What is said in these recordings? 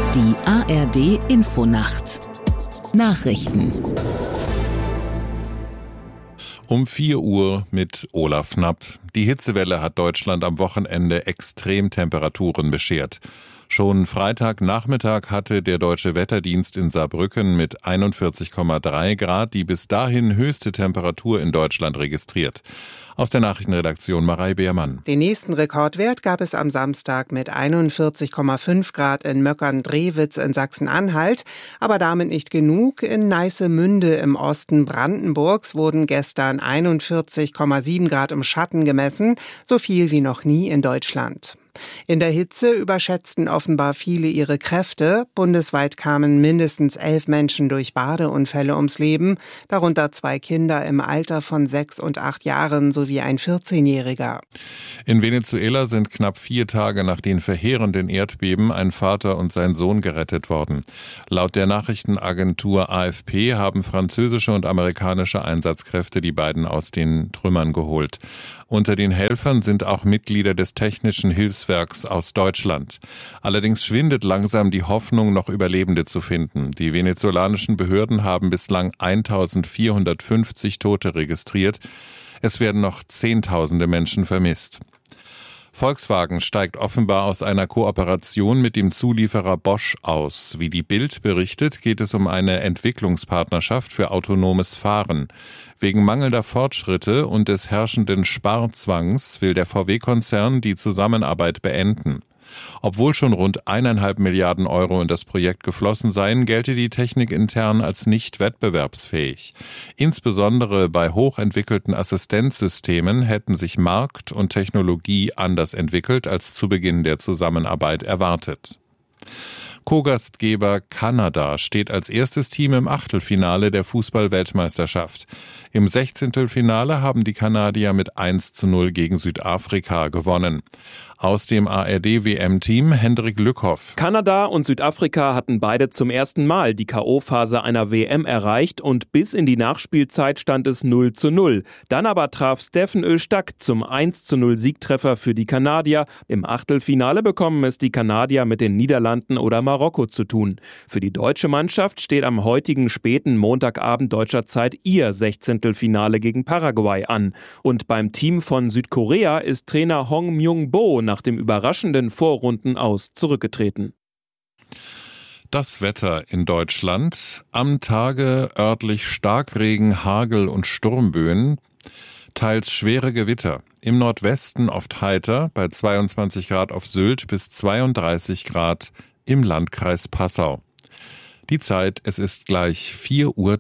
Die ARD Infonacht Nachrichten Um 4 Uhr mit Olaf Knapp. Die Hitzewelle hat Deutschland am Wochenende Extremtemperaturen beschert. Schon Freitagnachmittag hatte der Deutsche Wetterdienst in Saarbrücken mit 41,3 Grad die bis dahin höchste Temperatur in Deutschland registriert. Aus der Nachrichtenredaktion Marei Beermann. Den nächsten Rekordwert gab es am Samstag mit 41,5 Grad in Möckern-Drewitz in Sachsen-Anhalt. Aber damit nicht genug. In Neissemünde im Osten Brandenburgs wurden gestern 41,7 Grad im Schatten gemessen, so viel wie noch nie in Deutschland. In der Hitze überschätzten offenbar viele ihre Kräfte. Bundesweit kamen mindestens 11 Menschen durch Badeunfälle ums Leben, darunter 2 Kinder im Alter von 6 und 8 Jahren sowie ein 14-Jähriger. In Venezuela sind knapp 4 Tage nach den verheerenden Erdbeben ein Vater und sein Sohn gerettet worden. Laut der Nachrichtenagentur AFP haben französische und amerikanische Einsatzkräfte die beiden aus den Trümmern geholt. Unter den Helfern sind auch Mitglieder des Technischen Hilfswerks aus Deutschland. Allerdings schwindet langsam die Hoffnung, noch Überlebende zu finden. Die venezolanischen Behörden haben bislang 1450 Tote registriert. Es werden noch Zehntausende Menschen vermisst. Volkswagen steigt offenbar aus einer Kooperation mit dem Zulieferer Bosch aus. Wie die Bild berichtet, geht es um eine Entwicklungspartnerschaft für autonomes Fahren. Wegen mangelnder Fortschritte und des herrschenden Sparzwangs will der VW-Konzern die Zusammenarbeit beenden. Obwohl schon rund 1,5 Milliarden Euro in das Projekt geflossen seien, gelte die Technik intern als nicht wettbewerbsfähig. Insbesondere bei hochentwickelten Assistenzsystemen hätten sich Markt und Technologie anders entwickelt als zu Beginn der Zusammenarbeit erwartet. Co-Gastgeber Kanada steht als erstes Team im Achtelfinale der Fußball-Weltmeisterschaft. Im 16. Finale haben die Kanadier mit 1:0 gegen Südafrika gewonnen. Aus dem ARD-WM-Team Hendrik Lückhoff. Kanada und Südafrika hatten beide zum ersten Mal die K.O.-Phase einer WM erreicht und bis in die Nachspielzeit stand es 0:0. Dann aber traf Steffen Öztag zum 1:0 Siegtreffer für die Kanadier. Im Achtelfinale bekommen es die Kanadier mit den Niederlanden oder Marokko zu tun. Für die deutsche Mannschaft steht am heutigen späten Montagabend deutscher Zeit ihr 16. Finale gegen Paraguay an. Und beim Team von Südkorea ist Trainer Hong Myung-bo nach dem überraschenden Vorrundenaus zurückgetreten. Das Wetter in Deutschland. Am Tage örtlich Starkregen, Hagel und Sturmböen. Teils schwere Gewitter. Im Nordwesten oft heiter, bei 22 Grad auf Sylt bis 32 Grad im Landkreis Passau. Die Zeit, es ist gleich 4:03 Uhr.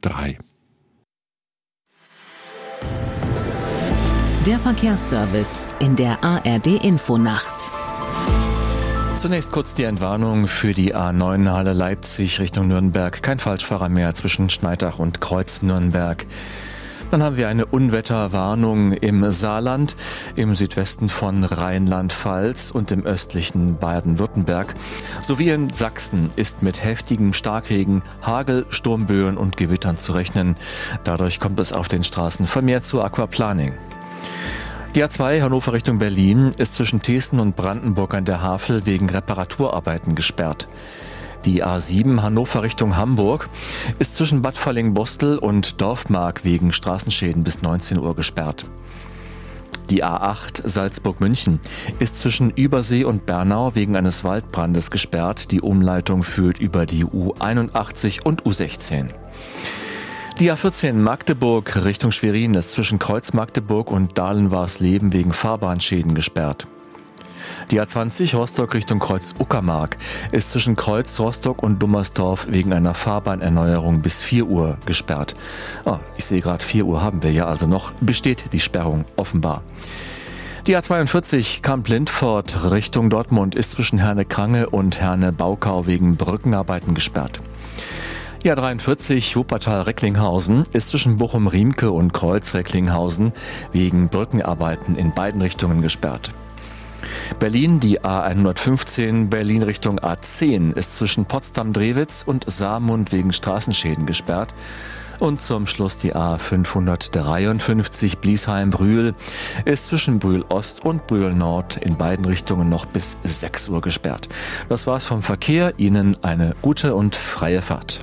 Der Verkehrsservice in der ARD Infonacht. Zunächst kurz die Entwarnung für die A9 Halle Leipzig Richtung Nürnberg. Kein Falschfahrer mehr zwischen Schneidach und Kreuz Nürnberg. Dann haben wir eine Unwetterwarnung im Saarland, im Südwesten von Rheinland-Pfalz und im östlichen Baden-Württemberg. Sowie in Sachsen ist mit heftigem Starkregen, Hagel, Sturmböen und Gewittern zu rechnen. Dadurch kommt es auf den Straßen vermehrt zu Aquaplaning. Die A2 Hannover Richtung Berlin ist zwischen Thesen und Brandenburg an der Havel wegen Reparaturarbeiten gesperrt. Die A7 Hannover Richtung Hamburg ist zwischen Bad Falling-Bostel und Dorfmark wegen Straßenschäden bis 19 Uhr gesperrt. Die A8 Salzburg-München ist zwischen Übersee und Bernau wegen eines Waldbrandes gesperrt. Die Umleitung führt über die U81 und U16. Die A14 Magdeburg Richtung Schwerin ist zwischen Kreuz Magdeburg und Dahlen-Warsleben wegen Fahrbahnschäden gesperrt. Die A20 Rostock Richtung Kreuz Uckermark ist zwischen Kreuz Rostock und Dummersdorf wegen einer Fahrbahnerneuerung bis 4 Uhr gesperrt. Ich sehe gerade, 4 Uhr haben wir ja, also noch besteht die Sperrung offenbar. Die A42 Kamp-Lindfort Richtung Dortmund ist zwischen Herne-Krange und Herne-Baukau wegen Brückenarbeiten gesperrt. Die A43 Wuppertal-Recklinghausen ist zwischen Bochum-Riemke und Kreuz-Recklinghausen wegen Brückenarbeiten in beiden Richtungen gesperrt. Berlin, die A115 Berlin Richtung A10 ist zwischen Potsdam-Drewitz und Saarmund wegen Straßenschäden gesperrt. Und zum Schluss die A553 Bliesheim-Brühl ist zwischen Brühl Ost und Brühl Nord in beiden Richtungen noch bis 6 Uhr gesperrt. Das war's vom Verkehr. Ihnen eine gute und freie Fahrt.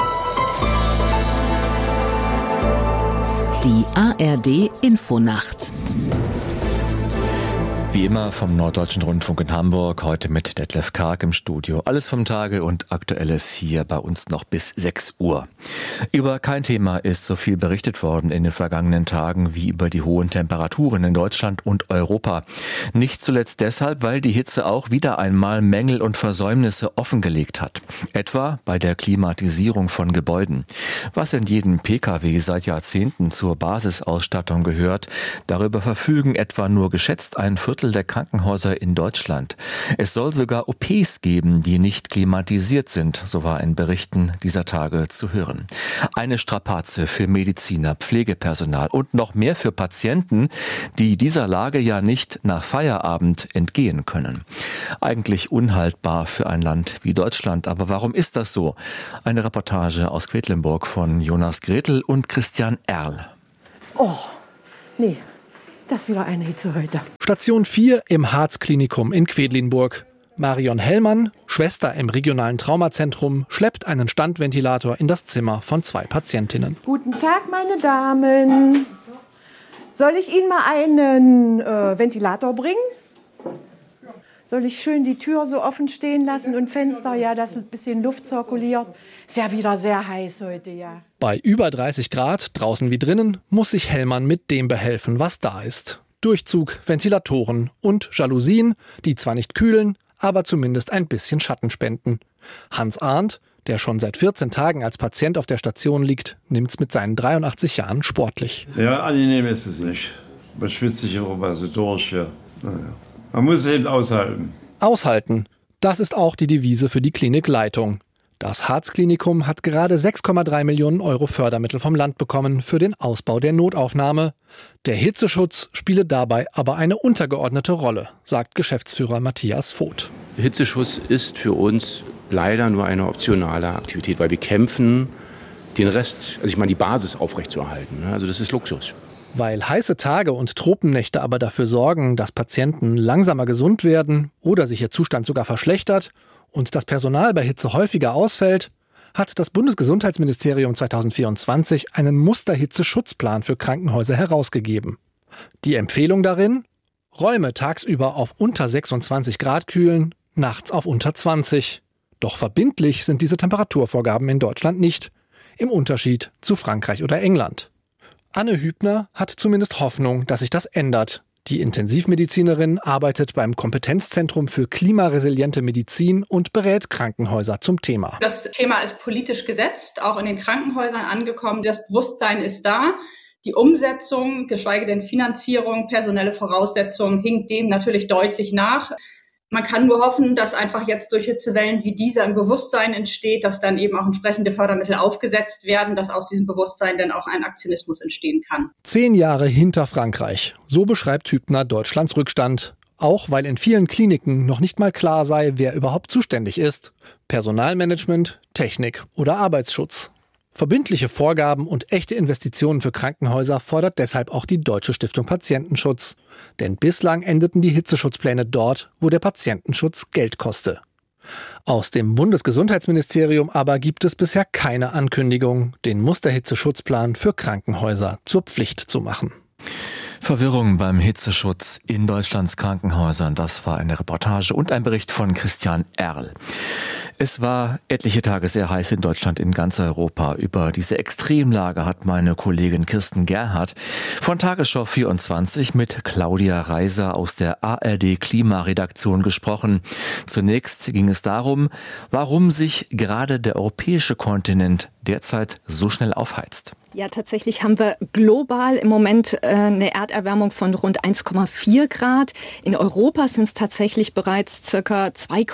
Die ARD Infonacht. Wie immer vom Norddeutschen Rundfunk in Hamburg, heute mit Detlef Karg im Studio. Alles vom Tage und Aktuelles hier bei uns noch bis 6 Uhr. Über kein Thema ist so viel berichtet worden in den vergangenen Tagen wie über die hohen Temperaturen in Deutschland und Europa. Nicht zuletzt deshalb, weil die Hitze auch wieder einmal Mängel und Versäumnisse offengelegt hat. Etwa bei der Klimatisierung von Gebäuden. Was in jedem Pkw seit Jahrzehnten zur Basisausstattung gehört, darüber verfügen etwa nur geschätzt ein Viertel der Krankenhäuser in Deutschland. Es soll sogar OPs geben, die nicht klimatisiert sind, so war in Berichten dieser Tage zu hören. Eine Strapaze für Mediziner, Pflegepersonal und noch mehr für Patienten, die dieser Lage ja nicht nach Feierabend entgehen können. Eigentlich unhaltbar für ein Land wie Deutschland. Aber warum ist das so? Eine Reportage aus Quedlinburg von Jonas Gretel und Christian Erl. Oh, nee. Das ist wieder eine Hitze heute. Station 4 im Harz-Klinikum in Quedlinburg. Marion Hellmann, Schwester im regionalen Traumazentrum, schleppt einen Standventilator in das Zimmer von 2 Patientinnen. Guten Tag, meine Damen. Soll ich Ihnen mal einen Ventilator bringen? Soll ich schön die Tür so offen stehen lassen und Fenster, ja, dass ein bisschen Luft zirkuliert? Ist ja wieder sehr heiß heute, ja. Bei über 30 Grad, draußen wie drinnen, muss sich Hellmann mit dem behelfen, was da ist. Durchzug, Ventilatoren und Jalousien, die zwar nicht kühlen, aber zumindest ein bisschen Schatten spenden. Hans Arndt, der schon seit 14 Tagen als Patient auf der Station liegt, nimmt's mit seinen 83 Jahren sportlich. Ja, angenehm ist es nicht. Man schwitzt sich immer so durch. Ja. Naja. Man muss es eben aushalten. Aushalten, das ist auch die Devise für die Klinikleitung. Das Harz-Klinikum hat gerade 6,3 Millionen Euro Fördermittel vom Land bekommen für den Ausbau der Notaufnahme. Der Hitzeschutz spiele dabei aber eine untergeordnete Rolle, sagt Geschäftsführer Matthias Voth. Hitzeschutz ist für uns leider nur eine optionale Aktivität, weil wir kämpfen, den Rest, also ich meine die Basis aufrechtzuerhalten. Also das ist Luxus. Weil heiße Tage und Tropennächte aber dafür sorgen, dass Patienten langsamer gesund werden oder sich ihr Zustand sogar verschlechtert und das Personal bei Hitze häufiger ausfällt, hat das Bundesgesundheitsministerium 2024 einen Musterhitzeschutzplan für Krankenhäuser herausgegeben. Die Empfehlung darin: Räume tagsüber auf unter 26 Grad kühlen, nachts auf unter 20. Doch verbindlich sind diese Temperaturvorgaben in Deutschland nicht, im Unterschied zu Frankreich oder England. Anne Hübner hat zumindest Hoffnung, dass sich das ändert. Die Intensivmedizinerin arbeitet beim Kompetenzzentrum für klimaresiliente Medizin und berät Krankenhäuser zum Thema. Das Thema ist politisch gesetzt, auch in den Krankenhäusern angekommen. Das Bewusstsein ist da. Die Umsetzung, geschweige denn Finanzierung, personelle Voraussetzungen hinkt dem natürlich deutlich nach. Man kann nur hoffen, dass einfach jetzt durch Hitzewellen wie dieser ein Bewusstsein entsteht, dass dann eben auch entsprechende Fördermittel aufgesetzt werden, dass aus diesem Bewusstsein dann auch ein Aktionismus entstehen kann. 10 Jahre hinter Frankreich. So beschreibt Hübner Deutschlands Rückstand. Auch weil in vielen Kliniken noch nicht mal klar sei, wer überhaupt zuständig ist. Personalmanagement, Technik oder Arbeitsschutz. Verbindliche Vorgaben und echte Investitionen für Krankenhäuser fordert deshalb auch die Deutsche Stiftung Patientenschutz. Denn bislang endeten die Hitzeschutzpläne dort, wo der Patientenschutz Geld koste. Aus dem Bundesgesundheitsministerium aber gibt es bisher keine Ankündigung, den Musterhitzeschutzplan für Krankenhäuser zur Pflicht zu machen. Verwirrung beim Hitzeschutz in Deutschlands Krankenhäusern. Das war eine Reportage und ein Bericht von Christian Erl. Es war etliche Tage sehr heiß in Deutschland, in ganz Europa. Über diese Extremlage hat meine Kollegin Kirsten Gerhardt von Tagesschau 24 mit Claudia Reiser aus der ARD Klimaredaktion gesprochen. Zunächst ging es darum, warum sich gerade der europäische Kontinent derzeit so schnell aufheizt. Ja, tatsächlich haben wir global im Moment eine Erderwärmung von rund 1,4 Grad. In Europa sind es tatsächlich bereits circa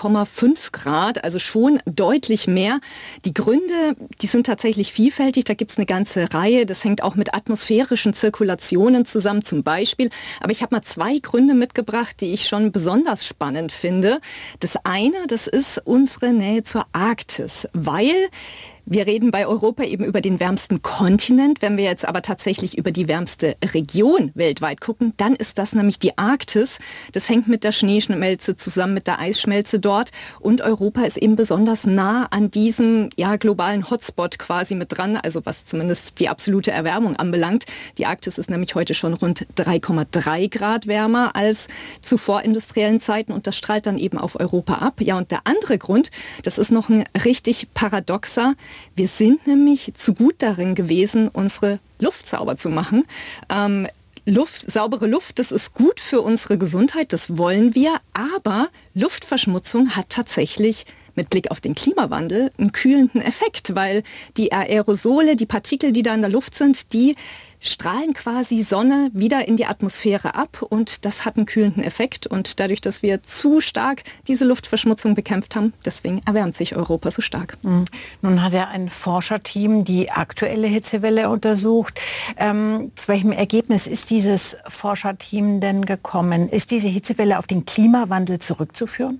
2,5 Grad, also schon deutlich mehr. Die Gründe, die sind tatsächlich vielfältig. Da gibt es eine ganze Reihe. Das hängt auch mit atmosphärischen Zirkulationen zusammen zum Beispiel. Aber ich habe mal 2 Gründe mitgebracht, die ich schon besonders spannend finde. Das eine, das ist unsere Nähe zur Arktis, weil Wir reden bei Europa eben über den wärmsten Kontinent. Wenn wir jetzt aber tatsächlich über die wärmste Region weltweit gucken, dann ist das nämlich die Arktis. Das hängt mit der Schneeschmelze zusammen, mit der Eisschmelze dort. Und Europa ist eben besonders nah an diesem globalen Hotspot quasi mit dran, also was zumindest die absolute Erwärmung anbelangt. Die Arktis ist nämlich heute schon rund 3,3 Grad wärmer als zu vorindustriellen Zeiten und das strahlt dann eben auf Europa ab. Ja, und der andere Grund, das ist noch ein richtig paradoxer. Wir sind nämlich zu gut darin gewesen, unsere Luft sauber zu machen. Saubere Luft, das ist gut für unsere Gesundheit, das wollen wir. Aber Luftverschmutzung hat tatsächlich mit Blick auf den Klimawandel einen kühlenden Effekt, weil die Aerosole, die Partikel, die da in der Luft sind, die strahlen quasi Sonne wieder in die Atmosphäre ab und das hat einen kühlenden Effekt. Und dadurch, dass wir zu stark diese Luftverschmutzung bekämpft haben, deswegen erwärmt sich Europa so stark. Nun hat ja ein Forscherteam die aktuelle Hitzewelle untersucht. Zu welchem Ergebnis ist dieses Forscherteam denn gekommen? Ist diese Hitzewelle auf den Klimawandel zurückzuführen?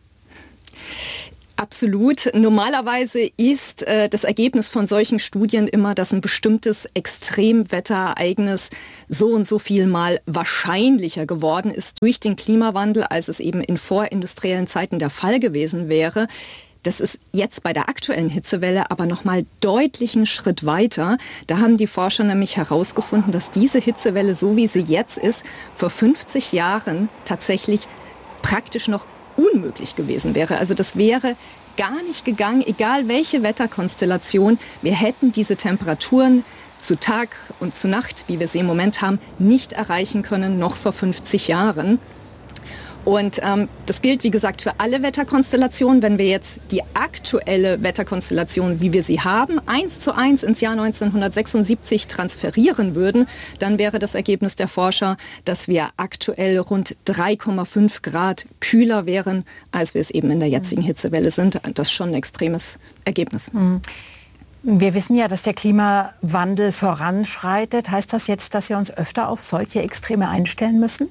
Absolut. Normalerweise ist das Ergebnis von solchen Studien immer, dass ein bestimmtes Extremwetterereignis so und so viel mal wahrscheinlicher geworden ist durch den Klimawandel, als es eben in vorindustriellen Zeiten der Fall gewesen wäre. Das ist jetzt bei der aktuellen Hitzewelle aber nochmal deutlich einen Schritt weiter. Da haben die Forscher nämlich herausgefunden, dass diese Hitzewelle, so wie sie jetzt ist, vor 50 Jahren tatsächlich praktisch noch unmöglich gewesen wäre. Also das wäre gar nicht gegangen, egal welche Wetterkonstellation. Wir hätten diese Temperaturen zu Tag und zu Nacht, wie wir sie im Moment haben, nicht erreichen können, noch vor 50 Jahren. Und das gilt, wie gesagt, für alle Wetterkonstellationen. Wenn wir jetzt die aktuelle Wetterkonstellation, wie wir sie haben, 1:1 ins Jahr 1976 transferieren würden, dann wäre das Ergebnis der Forscher, dass wir aktuell rund 3,5 Grad kühler wären, als wir es eben in der jetzigen Hitzewelle sind. Das ist schon ein extremes Ergebnis. Wir wissen ja, dass der Klimawandel voranschreitet. Heißt das jetzt, dass wir uns öfter auf solche Extreme einstellen müssen?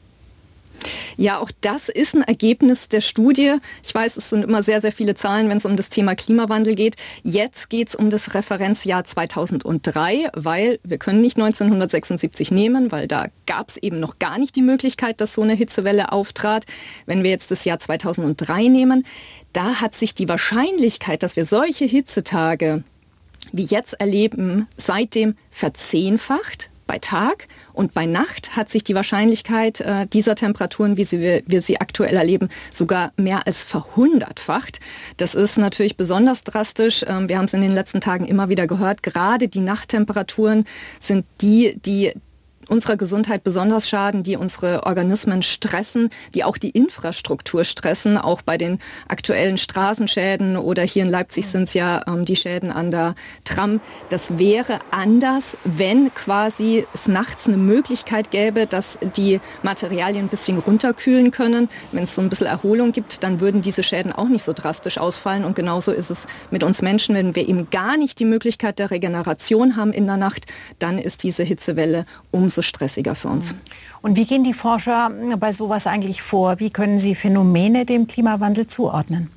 Ja, auch das ist ein Ergebnis der Studie. Ich weiß, es sind immer sehr, sehr viele Zahlen, wenn es um das Thema Klimawandel geht. Jetzt geht es um das Referenzjahr 2003, weil wir können nicht 1976 nehmen, weil da gab es eben noch gar nicht die Möglichkeit, dass so eine Hitzewelle auftrat. Wenn wir jetzt das Jahr 2003 nehmen, da hat sich die Wahrscheinlichkeit, dass wir solche Hitzetage wie jetzt erleben, seitdem verzehnfacht. Bei Tag und bei Nacht hat sich die Wahrscheinlichkeit dieser Temperaturen, wie wir sie aktuell erleben, sogar mehr als verhundertfacht. Das ist natürlich besonders drastisch. Wir haben es in den letzten Tagen immer wieder gehört. Gerade die Nachttemperaturen sind die unserer Gesundheit besonders schaden, die unsere Organismen stressen, die auch die Infrastruktur stressen, auch bei den aktuellen Straßenschäden oder hier in Leipzig sind es ja die Schäden an der Tram. Das wäre anders, wenn quasi es nachts eine Möglichkeit gäbe, dass die Materialien ein bisschen runterkühlen können. Wenn es so ein bisschen Erholung gibt, dann würden diese Schäden auch nicht so drastisch ausfallen und genauso ist es mit uns Menschen. Wenn wir eben gar nicht die Möglichkeit der Regeneration haben in der Nacht, dann ist diese Hitzewelle umso stressiger für uns. Und wie gehen die Forscher bei sowas eigentlich vor? Wie können sie Phänomene dem Klimawandel zuordnen?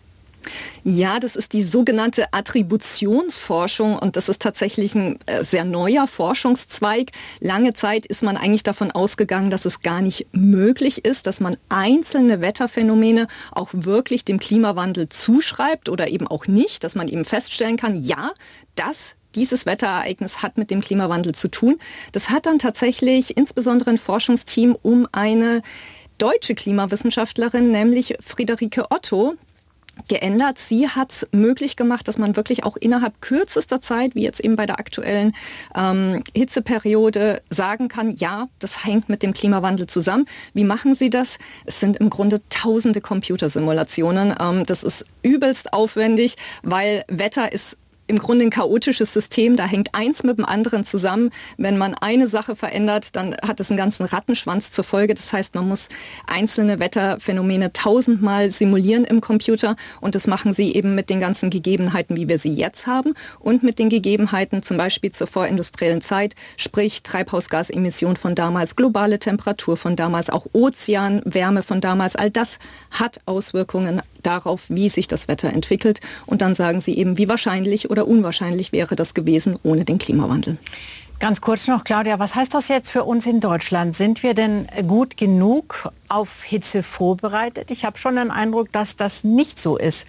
Ja, das ist die sogenannte Attributionsforschung und das ist tatsächlich ein sehr neuer Forschungszweig. Lange Zeit ist man eigentlich davon ausgegangen, dass es gar nicht möglich ist, dass man einzelne Wetterphänomene auch wirklich dem Klimawandel zuschreibt oder eben auch nicht, dass man eben feststellen kann, ja, dieses Wetterereignis hat mit dem Klimawandel zu tun. Das hat dann tatsächlich insbesondere ein Forschungsteam um eine deutsche Klimawissenschaftlerin, nämlich Friederike Otto, geändert. Sie hat es möglich gemacht, dass man wirklich auch innerhalb kürzester Zeit, wie jetzt eben bei der aktuellen Hitzeperiode, sagen kann, ja, das hängt mit dem Klimawandel zusammen. Wie machen Sie das? Es sind im Grunde tausende Computersimulationen. Das ist übelst aufwendig, weil Wetter ist im Grunde ein chaotisches System, da hängt eins mit dem anderen zusammen. Wenn man eine Sache verändert, dann hat es einen ganzen Rattenschwanz zur Folge. Das heißt, man muss einzelne Wetterphänomene 1000-mal simulieren im Computer und das machen sie eben mit den ganzen Gegebenheiten, wie wir sie jetzt haben und mit den Gegebenheiten zum Beispiel zur vorindustriellen Zeit, sprich Treibhausgasemission von damals, globale Temperatur von damals, auch Ozeanwärme von damals. All das hat Auswirkungen darauf, wie sich das Wetter entwickelt. Und dann sagen sie eben, wie wahrscheinlich oder unwahrscheinlich wäre das gewesen ohne den Klimawandel. Ganz kurz noch, Claudia, was heißt das jetzt für uns in Deutschland? Sind wir denn gut genug auf Hitze vorbereitet? Ich habe schon den Eindruck, dass das nicht so ist.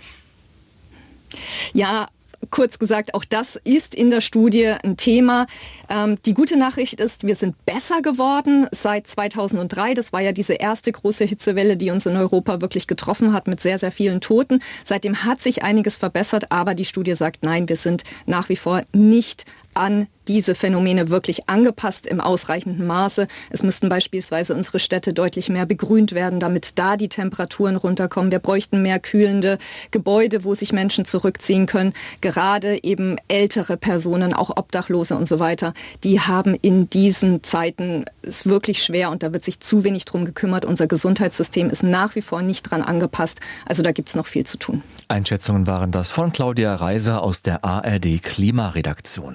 Ja, kurz gesagt, auch das ist in der Studie ein Thema. Die gute Nachricht ist, wir sind besser geworden seit 2003. Das war ja diese erste große Hitzewelle, die uns in Europa wirklich getroffen hat mit sehr, sehr vielen Toten. Seitdem hat sich einiges verbessert, aber die Studie sagt, nein, wir sind nach wie vor nicht an diese Phänomene wirklich angepasst im ausreichenden Maße. Es müssten beispielsweise unsere Städte deutlich mehr begrünt werden, damit da die Temperaturen runterkommen. Wir bräuchten mehr kühlende Gebäude, wo sich Menschen zurückziehen können. Gerade eben ältere Personen, auch Obdachlose und so weiter, die haben in diesen Zeiten es wirklich schwer und da wird sich zu wenig drum gekümmert. Unser Gesundheitssystem ist nach wie vor nicht dran angepasst. Also da gibt es noch viel zu tun. Einschätzungen waren das von Claudia Reiser aus der ARD Klimaredaktion.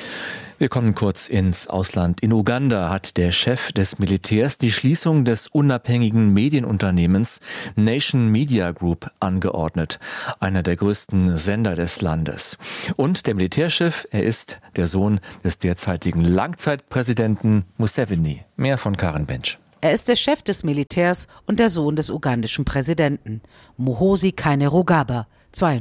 Wir kommen kurz ins Ausland. In Uganda hat der Chef des Militärs die Schließung des unabhängigen Medienunternehmens Nation Media Group angeordnet, einer der größten Sender des Landes. Und der Militärchef, er ist der Sohn des derzeitigen Langzeitpräsidenten Museveni. Mehr von Karen Bench. Er ist der Chef des Militärs und der Sohn des ugandischen Präsidenten, Muhoozi Kainerugaba,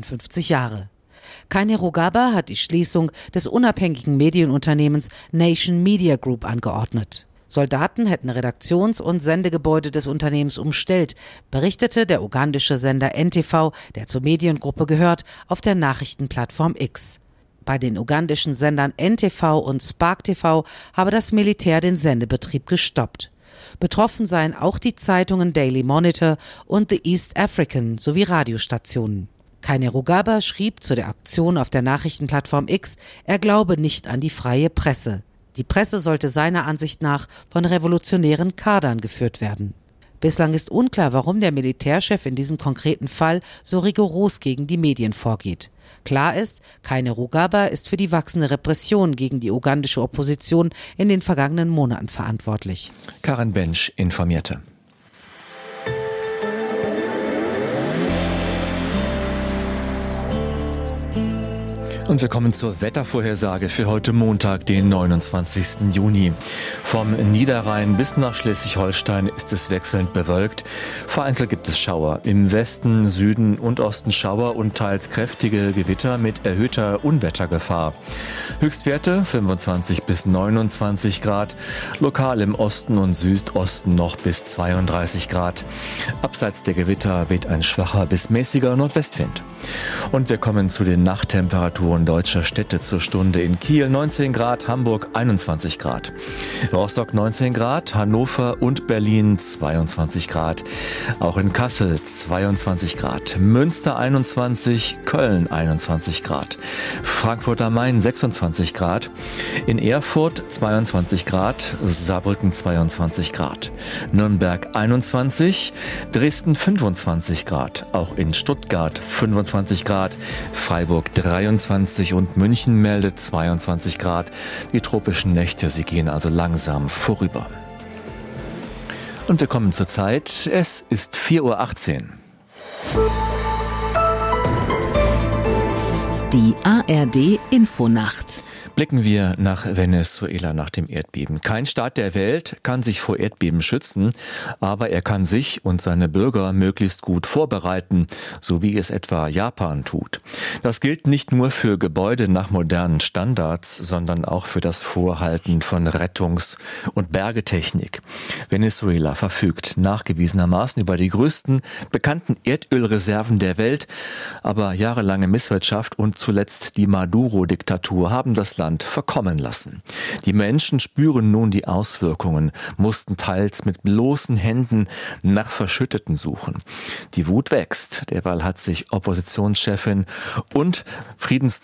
52 Jahre. Kainerugaba hat die Schließung des unabhängigen Medienunternehmens Nation Media Group angeordnet. Soldaten hätten Redaktions- und Sendegebäude des Unternehmens umstellt, berichtete der ugandische Sender NTV, der zur Mediengruppe gehört, auf der Nachrichtenplattform X. Bei den ugandischen Sendern NTV und Spark TV habe das Militär den Sendebetrieb gestoppt. Betroffen seien auch die Zeitungen Daily Monitor und The East African sowie Radiostationen. Kainerugaba schrieb zu der Aktion auf der Nachrichtenplattform X, er glaube nicht an die freie Presse. Die Presse sollte seiner Ansicht nach von revolutionären Kadern geführt werden. Bislang ist unklar, warum der Militärchef in diesem konkreten Fall so rigoros gegen die Medien vorgeht. Klar ist, Kainerugaba ist für die wachsende Repression gegen die ugandische Opposition in den vergangenen Monaten verantwortlich. Karen Bench informierte. Und wir kommen zur Wettervorhersage für heute Montag, den 29. Juni. Vom Niederrhein bis nach Schleswig-Holstein ist es wechselnd bewölkt. Vereinzelt gibt es Schauer. Im Westen, Süden und Osten Schauer und teils kräftige Gewitter mit erhöhter Unwettergefahr. Höchstwerte 25 bis 29 Grad. Lokal im Osten und Südosten noch bis 32 Grad. Abseits der Gewitter weht ein schwacher bis mäßiger Nordwestwind. Und wir kommen zu den Nachttemperaturen deutscher Städte zur Stunde. In Kiel 19 Grad, Hamburg 21 Grad. Rostock 19 Grad, Hannover und Berlin 22 Grad. Auch in Kassel 22 Grad. Münster 21, Köln 21 Grad. Frankfurt am Main 26 Grad. In Erfurt 22 Grad, Saarbrücken 22 Grad. Nürnberg 21, Dresden 25 Grad. Auch in Stuttgart 25 Grad, Freiburg 23 und München meldet 22 Grad. Die tropischen Nächte, sie gehen also langsam vorüber. Und wir kommen zur Zeit. Es ist 4:18 Uhr. Die ARD Infonacht. Blicken wir nach Venezuela nach dem Erdbeben. Kein Staat der Welt kann sich vor Erdbeben schützen, aber er kann sich und seine Bürger möglichst gut vorbereiten, so wie es etwa Japan tut. Das gilt nicht nur für Gebäude nach modernen Standards, sondern auch für das Vorhalten von Rettungs- und Bergetechnik. Venezuela verfügt nachgewiesenermaßen über die größten bekannten Erdölreserven der Welt, aber jahrelange Misswirtschaft und zuletzt die Maduro-Diktatur haben das Land verkommen lassen. Die Menschen spüren nun die Auswirkungen, mussten teils mit bloßen Händen nach Verschütteten suchen. Die Wut wächst. Derweil hat sich Oppositionschefin und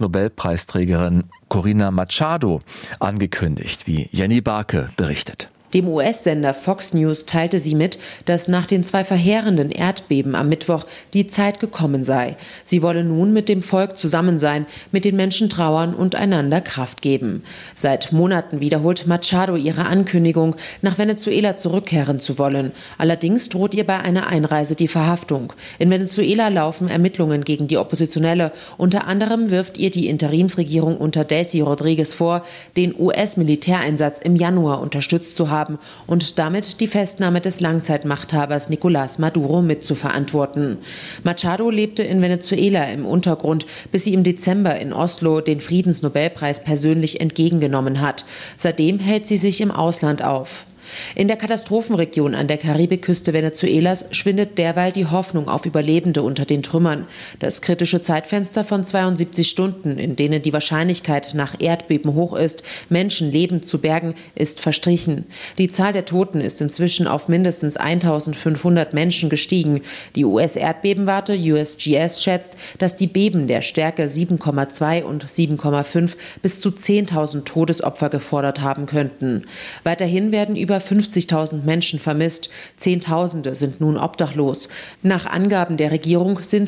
Friedensnobelpreisträgerin Corina Machado angekündigt, wie Jenny Barke berichtet. Dem US-Sender Fox News teilte sie mit, dass nach den 2 verheerenden Erdbeben am Mittwoch die Zeit gekommen sei. Sie wolle nun mit dem Volk zusammen sein, mit den Menschen trauern und einander Kraft geben. Seit Monaten wiederholt Machado ihre Ankündigung, nach Venezuela zurückkehren zu wollen. Allerdings droht ihr bei einer Einreise die Verhaftung. In Venezuela laufen Ermittlungen gegen die Oppositionelle. Unter anderem wirft ihr die Interimsregierung unter Delcy Rodriguez vor, den US-Militäreinsatz im Januar unterstützt zu haben und damit die Festnahme des Langzeitmachthabers Nicolás Maduro mitzuverantworten. Machado lebte in Venezuela im Untergrund, bis sie im Dezember in Oslo den Friedensnobelpreis persönlich entgegengenommen hat. Seitdem hält sie sich im Ausland auf. In der Katastrophenregion an der Karibikküste Venezuelas schwindet derweil die Hoffnung auf Überlebende unter den Trümmern. Das kritische Zeitfenster von 72 Stunden, in denen die Wahrscheinlichkeit nach Erdbeben hoch ist, Menschen lebend zu bergen, ist verstrichen. Die Zahl der Toten ist inzwischen auf mindestens 1500 Menschen gestiegen. Die US-Erdbebenwarte USGS schätzt, dass die Beben der Stärke 7,2 und 7,5 bis zu 10.000 Todesopfer gefordert haben könnten. Weiterhin werden über 50.000 Menschen vermisst. Zehntausende sind nun obdachlos. Nach Angaben der Regierung sind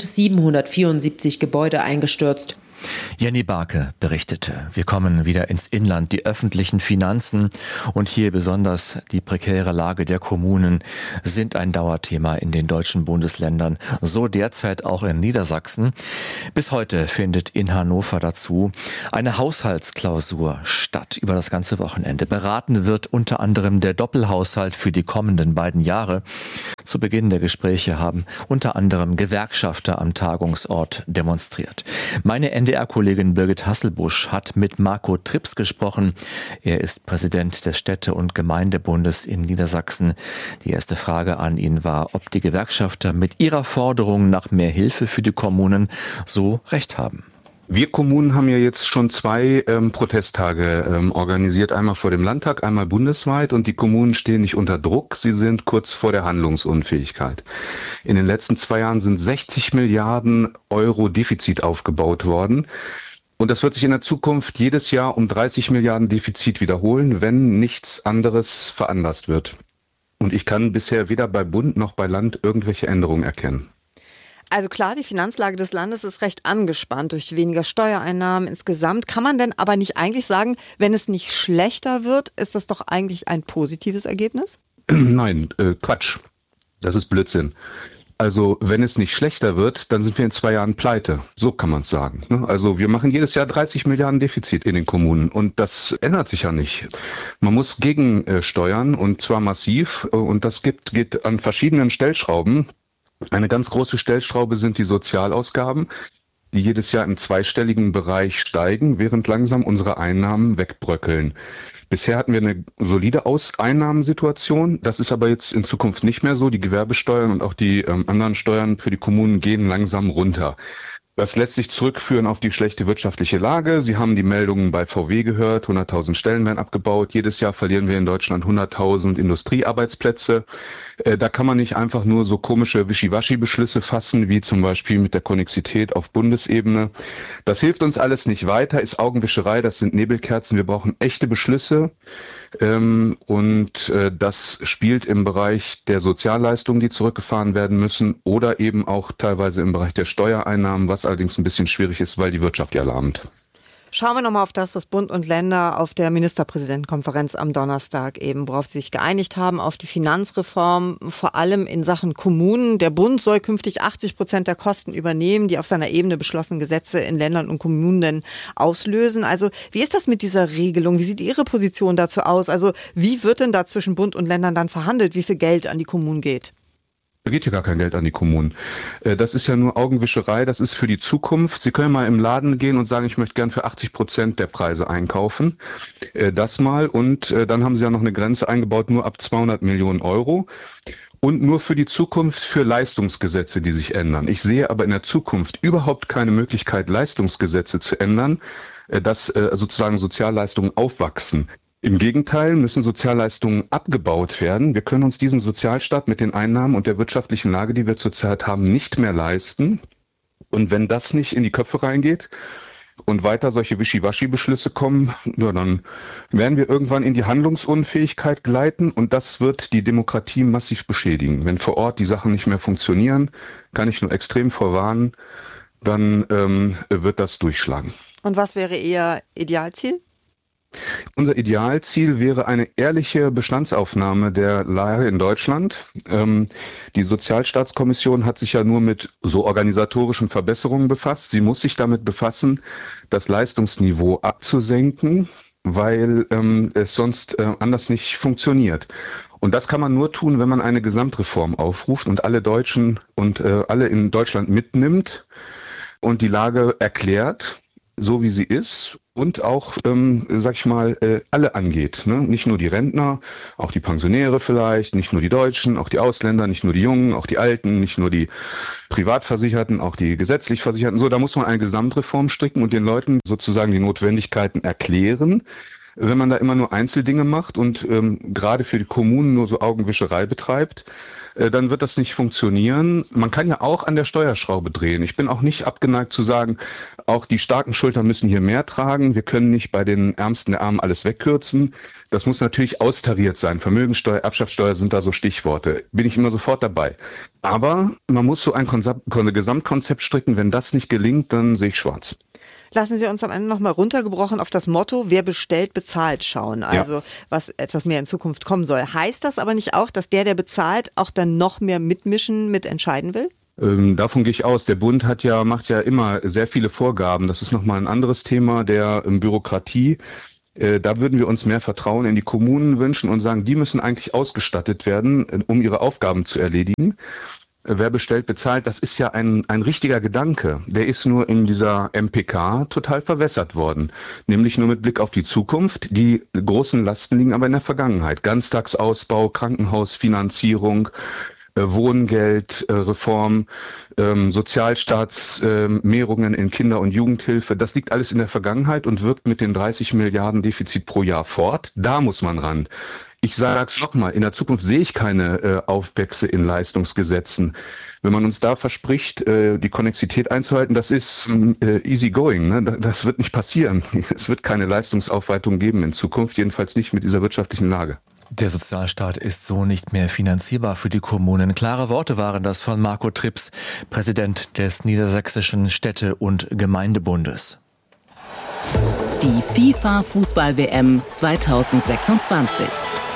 774 Gebäude eingestürzt. Jenny Barke berichtete. Wir kommen wieder ins Inland. Die öffentlichen Finanzen und hier besonders die prekäre Lage der Kommunen sind ein Dauerthema in den deutschen Bundesländern. So derzeit auch in Niedersachsen. Bis heute findet in Hannover dazu eine Haushaltsklausur statt über das ganze Wochenende. Beraten wird unter anderem der Doppelhaushalt für die kommenden beiden Jahre. Zu Beginn der Gespräche haben unter anderem Gewerkschafter am Tagungsort demonstriert. Meine NDR-Kollegin Birgit Hasselbusch hat mit Marco Trips gesprochen. Er ist Präsident des Städte- und Gemeindebundes in Niedersachsen. Die erste Frage an ihn war, ob die Gewerkschafter mit ihrer Forderung nach mehr Hilfe für die Kommunen so recht haben. Wir Kommunen haben ja jetzt schon 2 Protesttage organisiert, einmal vor dem Landtag, einmal bundesweit, und die Kommunen stehen nicht unter Druck, sie sind kurz vor der Handlungsunfähigkeit. In den letzten 2 Jahren sind 60 Milliarden Euro Defizit aufgebaut worden. Und das wird sich in der Zukunft jedes Jahr um 30 Milliarden Defizit wiederholen, wenn nichts anderes veranlasst wird. Und ich kann bisher weder bei Bund noch bei Land irgendwelche Änderungen erkennen. Also klar, die Finanzlage des Landes ist recht angespannt durch weniger Steuereinnahmen insgesamt. Kann man denn aber nicht eigentlich sagen, wenn es nicht schlechter wird, ist das doch eigentlich ein positives Ergebnis? Nein, Quatsch. Das ist Blödsinn. Also wenn es nicht schlechter wird, dann sind wir in 2 Jahren pleite. So kann man es sagen. Also wir machen jedes Jahr 30 Milliarden Defizit in den Kommunen und das ändert sich ja nicht. Man muss gegensteuern und zwar massiv und das geht an verschiedenen Stellschrauben. Eine ganz große Stellschraube sind die Sozialausgaben, die jedes Jahr im zweistelligen Bereich steigen, während langsam unsere Einnahmen wegbröckeln. Bisher hatten wir eine solide Einnahmensituation. Das ist aber jetzt in Zukunft nicht mehr so. Die Gewerbesteuern und auch die anderen Steuern für die Kommunen gehen langsam runter. Das lässt sich zurückführen auf die schlechte wirtschaftliche Lage. Sie haben die Meldungen bei VW gehört, 100.000 Stellen werden abgebaut. Jedes Jahr verlieren wir in Deutschland 100.000 Industriearbeitsplätze. Da kann man nicht einfach nur so komische Wischiwaschi-Beschlüsse fassen, wie zum Beispiel mit der Konnexität auf Bundesebene. Das hilft uns alles nicht weiter, ist Augenwischerei, das sind Nebelkerzen. Wir brauchen echte Beschlüsse. Und das spielt im Bereich der Sozialleistungen, die zurückgefahren werden müssen, oder eben auch teilweise im Bereich der Steuereinnahmen, was allerdings ein bisschen schwierig ist, weil die Wirtschaft ja lahmt. Schauen wir nochmal auf das, was Bund und Länder auf der Ministerpräsidentenkonferenz am Donnerstag eben, worauf sie sich geeinigt haben, auf die Finanzreform, vor allem in Sachen Kommunen. Der Bund soll künftig 80% der Kosten übernehmen, die auf seiner Ebene beschlossenen Gesetze in Ländern und Kommunen auslösen. Also wie ist das mit dieser Regelung? Wie sieht Ihre Position dazu aus? Also wie wird denn da zwischen Bund und Ländern dann verhandelt, wie viel Geld an die Kommunen geht? Da geht ja gar kein Geld an die Kommunen. Das ist ja nur Augenwischerei, das ist für die Zukunft. Sie können mal im Laden gehen und sagen, ich möchte gern für 80% der Preise einkaufen. Das mal und dann haben sie ja noch eine Grenze eingebaut, nur ab 200 Millionen Euro. Und nur für die Zukunft für Leistungsgesetze, die sich ändern. Ich sehe aber in der Zukunft überhaupt keine Möglichkeit, Leistungsgesetze zu ändern, dass sozusagen Sozialleistungen aufwachsen. Im Gegenteil müssen Sozialleistungen abgebaut werden. Wir können uns diesen Sozialstaat mit den Einnahmen und der wirtschaftlichen Lage, die wir zurzeit haben, nicht mehr leisten. Und wenn das nicht in die Köpfe reingeht, und weiter solche Wischiwaschi-Beschlüsse kommen, ja, dann werden wir irgendwann in die Handlungsunfähigkeit gleiten und das wird die Demokratie massiv beschädigen. Wenn vor Ort die Sachen nicht mehr funktionieren, kann ich nur extrem vorwarnen, dann wird das durchschlagen. Und was wäre Ihr Idealziel? Unser Idealziel wäre eine ehrliche Bestandsaufnahme der Lage in Deutschland. Die Sozialstaatskommission hat sich ja nur mit so organisatorischen Verbesserungen befasst. Sie muss sich damit befassen, das Leistungsniveau abzusenken, weil es sonst anders nicht funktioniert. Und das kann man nur tun, wenn man eine Gesamtreform aufruft und alle Deutschen und alle in Deutschland mitnimmt und die Lage erklärt, so wie sie ist und auch, alle angeht. Ne? Nicht nur die Rentner, auch die Pensionäre vielleicht, nicht nur die Deutschen, auch die Ausländer, nicht nur die Jungen, auch die Alten, nicht nur die Privatversicherten, auch die gesetzlich Versicherten. So, da muss man eine Gesamtreform stricken und den Leuten sozusagen die Notwendigkeiten erklären. Wenn man da immer nur Einzeldinge macht und gerade für die Kommunen nur so Augenwischerei betreibt, dann wird das nicht funktionieren. Man kann ja auch an der Steuerschraube drehen. Ich bin auch nicht abgeneigt zu sagen, auch die starken Schultern müssen hier mehr tragen. Wir können nicht bei den Ärmsten der Armen alles wegkürzen. Das muss natürlich austariert sein. Vermögenssteuer, Erbschaftssteuer sind da so Stichworte. Bin ich immer sofort dabei. Aber man muss so ein Gesamtkonzept stricken. Wenn das nicht gelingt, dann sehe ich schwarz. Lassen Sie uns am Ende nochmal runtergebrochen auf das Motto, wer bestellt, bezahlt schauen. Also was etwas mehr in Zukunft kommen soll. Heißt das aber nicht auch, dass der bezahlt, auch dann noch mehr mitentscheiden will? Davon gehe ich aus. Der Bund macht ja immer sehr viele Vorgaben. Das ist nochmal ein anderes Thema der Bürokratie. Da würden wir uns mehr Vertrauen in die Kommunen wünschen und sagen, die müssen eigentlich ausgestattet werden, um ihre Aufgaben zu erledigen. Wer bestellt, bezahlt, das ist ja ein richtiger Gedanke. Der ist nur in dieser MPK total verwässert worden. Nämlich nur mit Blick auf die Zukunft. Die großen Lasten liegen aber in der Vergangenheit. Ganztagsausbau, Krankenhausfinanzierung, Wohngeldreform, Sozialstaatsmehrungen in Kinder- und Jugendhilfe. Das liegt alles in der Vergangenheit und wirkt mit den 30 Milliarden Defizit pro Jahr fort. Da muss man ran. Ich sage es nochmal, in der Zukunft sehe ich keine Aufwächse in Leistungsgesetzen. Wenn man uns da verspricht, die Konnexität einzuhalten, das ist easy going. Ne? Das wird nicht passieren. Es wird keine Leistungsaufweitung geben in Zukunft, jedenfalls nicht mit dieser wirtschaftlichen Lage. Der Sozialstaat ist so nicht mehr finanzierbar für die Kommunen. Klare Worte waren das von Marco Trips, Präsident des Niedersächsischen Städte- und Gemeindebundes. Die FIFA-Fußball-WM 2026.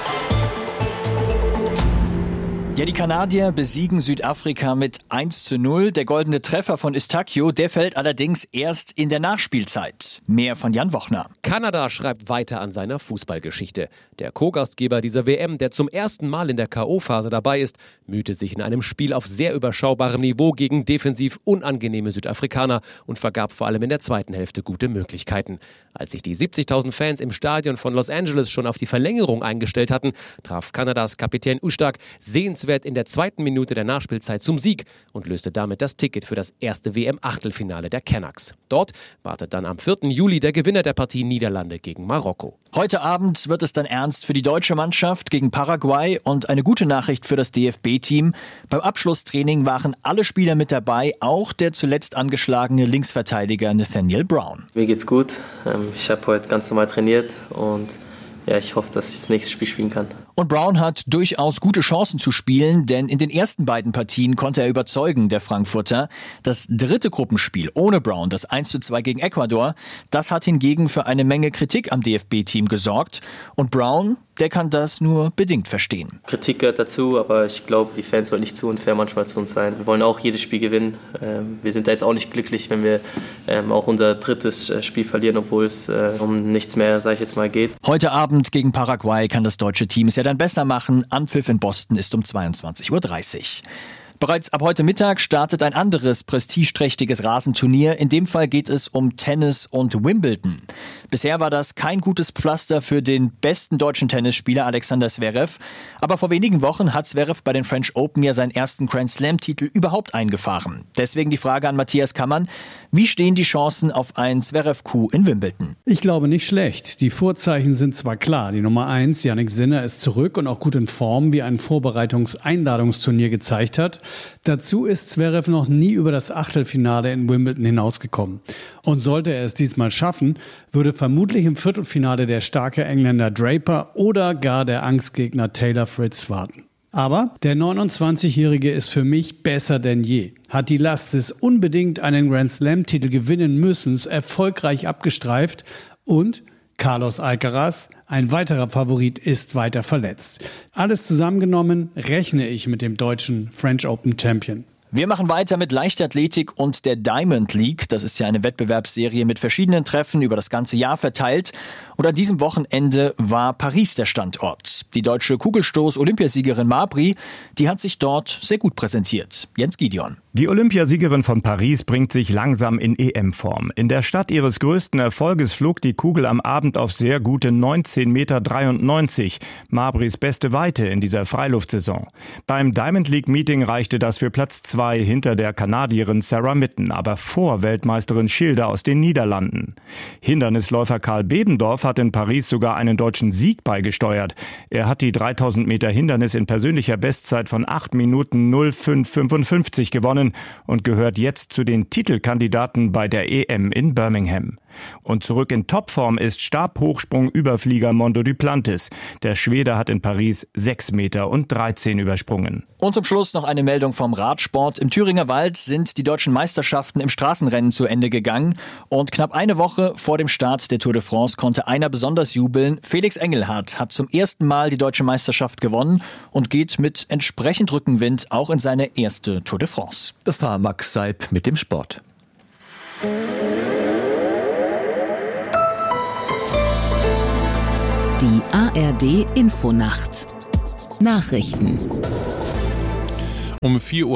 Ja, die Kanadier besiegen Südafrika mit 1:0. Der goldene Treffer von Eustáquio, der fällt allerdings erst in der Nachspielzeit. Mehr von Jan Wochner. Kanada schreibt weiter an seiner Fußballgeschichte. Der Co-Gastgeber dieser WM, der zum ersten Mal in der K.O.-Phase dabei ist, mühte sich in einem Spiel auf sehr überschaubarem Niveau gegen defensiv unangenehme Südafrikaner und vergab vor allem in der zweiten Hälfte gute Möglichkeiten. Als sich die 70.000 Fans im Stadion von Los Angeles schon auf die Verlängerung eingestellt hatten, traf Kanadas Kapitän Ustak sehenswert in der zweiten Minute der Nachspielzeit zum Sieg und löste damit das Ticket für das erste WM-Achtelfinale der Canucks. Dort wartet dann am 4. Juli der Gewinner der Partie Niederlande gegen Marokko. Heute Abend wird es dann ernst für die deutsche Mannschaft gegen Paraguay und eine gute Nachricht für das DFB-Team. Beim Abschlusstraining waren alle Spieler mit dabei, auch der zuletzt angeschlagene Linksverteidiger Nathaniel Brown. Mir geht's gut. Ich habe heute ganz normal trainiert und ja, ich hoffe, dass ich das nächste Spiel spielen kann. Und Brown hat durchaus gute Chancen zu spielen, denn in den ersten beiden Partien konnte er überzeugen, der Frankfurter. Das dritte Gruppenspiel ohne Brown, das 1:2 gegen Ecuador, das hat hingegen für eine Menge Kritik am DFB-Team gesorgt. Und Brown, der kann das nur bedingt verstehen. Kritik gehört dazu, aber ich glaube, die Fans sollen nicht zu unfair manchmal zu uns sein. Wir wollen auch jedes Spiel gewinnen. Wir sind da jetzt auch nicht glücklich, wenn wir auch unser drittes Spiel verlieren, obwohl es um nichts mehr, sage ich jetzt mal, geht. Heute Abend gegen Paraguay kann das deutsche Team es ja dann besser machen. Anpfiff in Boston ist um 22:30 Uhr. Bereits ab heute Mittag startet ein anderes prestigeträchtiges Rasenturnier. In dem Fall geht es um Tennis und Wimbledon. Bisher war das kein gutes Pflaster für den besten deutschen Tennisspieler Alexander Zverev. Aber vor wenigen Wochen hat Zverev bei den French Open ja seinen ersten Grand Slam-Titel überhaupt eingefahren. Deswegen die Frage an Matthias Kammann. Wie stehen die Chancen auf ein Zverev-Coup in Wimbledon? Ich glaube nicht schlecht. Die Vorzeichen sind zwar klar. Die Nummer 1, Jannik Sinner, ist zurück und auch gut in Form, wie ein Vorbereitungs-Einladungsturnier gezeigt hat. Dazu ist Zverev noch nie über das Achtelfinale in Wimbledon hinausgekommen. Und sollte er es diesmal schaffen, würde vermutlich im Viertelfinale der starke Engländer Draper oder gar der Angstgegner Taylor Fritz warten. Aber der 29-Jährige ist für mich besser denn je, hat die Last des unbedingt einen Grand-Slam-Titel gewinnen müssens erfolgreich abgestreift und Carlos Alcaraz, ein weiterer Favorit, ist weiter verletzt. Alles zusammengenommen rechne ich mit dem deutschen French Open Champion. Wir machen weiter mit Leichtathletik und der Diamond League. Das ist ja eine Wettbewerbsserie mit verschiedenen Treffen über das ganze Jahr verteilt. Und an diesem Wochenende war Paris der Standort. Die deutsche Kugelstoß-Olympiasiegerin Mabry, die hat sich dort sehr gut präsentiert. Jens Gideon. Die Olympiasiegerin von Paris bringt sich langsam in EM-Form. In der Stadt ihres größten Erfolges flog die Kugel am Abend auf sehr gute 19,93 Meter. Mabrys beste Weite in dieser Freiluftsaison. Beim Diamond League Meeting reichte das für Platz 2 hinter der Kanadierin Sarah Mitten, aber vor Weltmeisterin Schilder aus den Niederlanden. Hindernisläufer Karl Bebendorf hat in Paris sogar einen deutschen Sieg beigesteuert. Er hat die 3000 Meter Hindernis in persönlicher Bestzeit von 8 Minuten 05,55 gewonnen und gehört jetzt zu den Titelkandidaten bei der EM in Birmingham. Und zurück in Topform ist Stabhochsprung-Überflieger Mondo Duplantis. Der Schwede hat in Paris 6,13 Meter übersprungen. Und zum Schluss noch eine Meldung vom Radsport. Im Thüringer Wald sind die deutschen Meisterschaften im Straßenrennen zu Ende gegangen. Und knapp eine Woche vor dem Start der Tour de France konnte einer besonders jubeln. Felix Engelhardt hat zum ersten Mal die deutsche Meisterschaft gewonnen und geht mit entsprechend Rückenwind auch in seine erste Tour de France. Das war Max Seib mit dem Sport. Die ARD Infonacht. Nachrichten. Um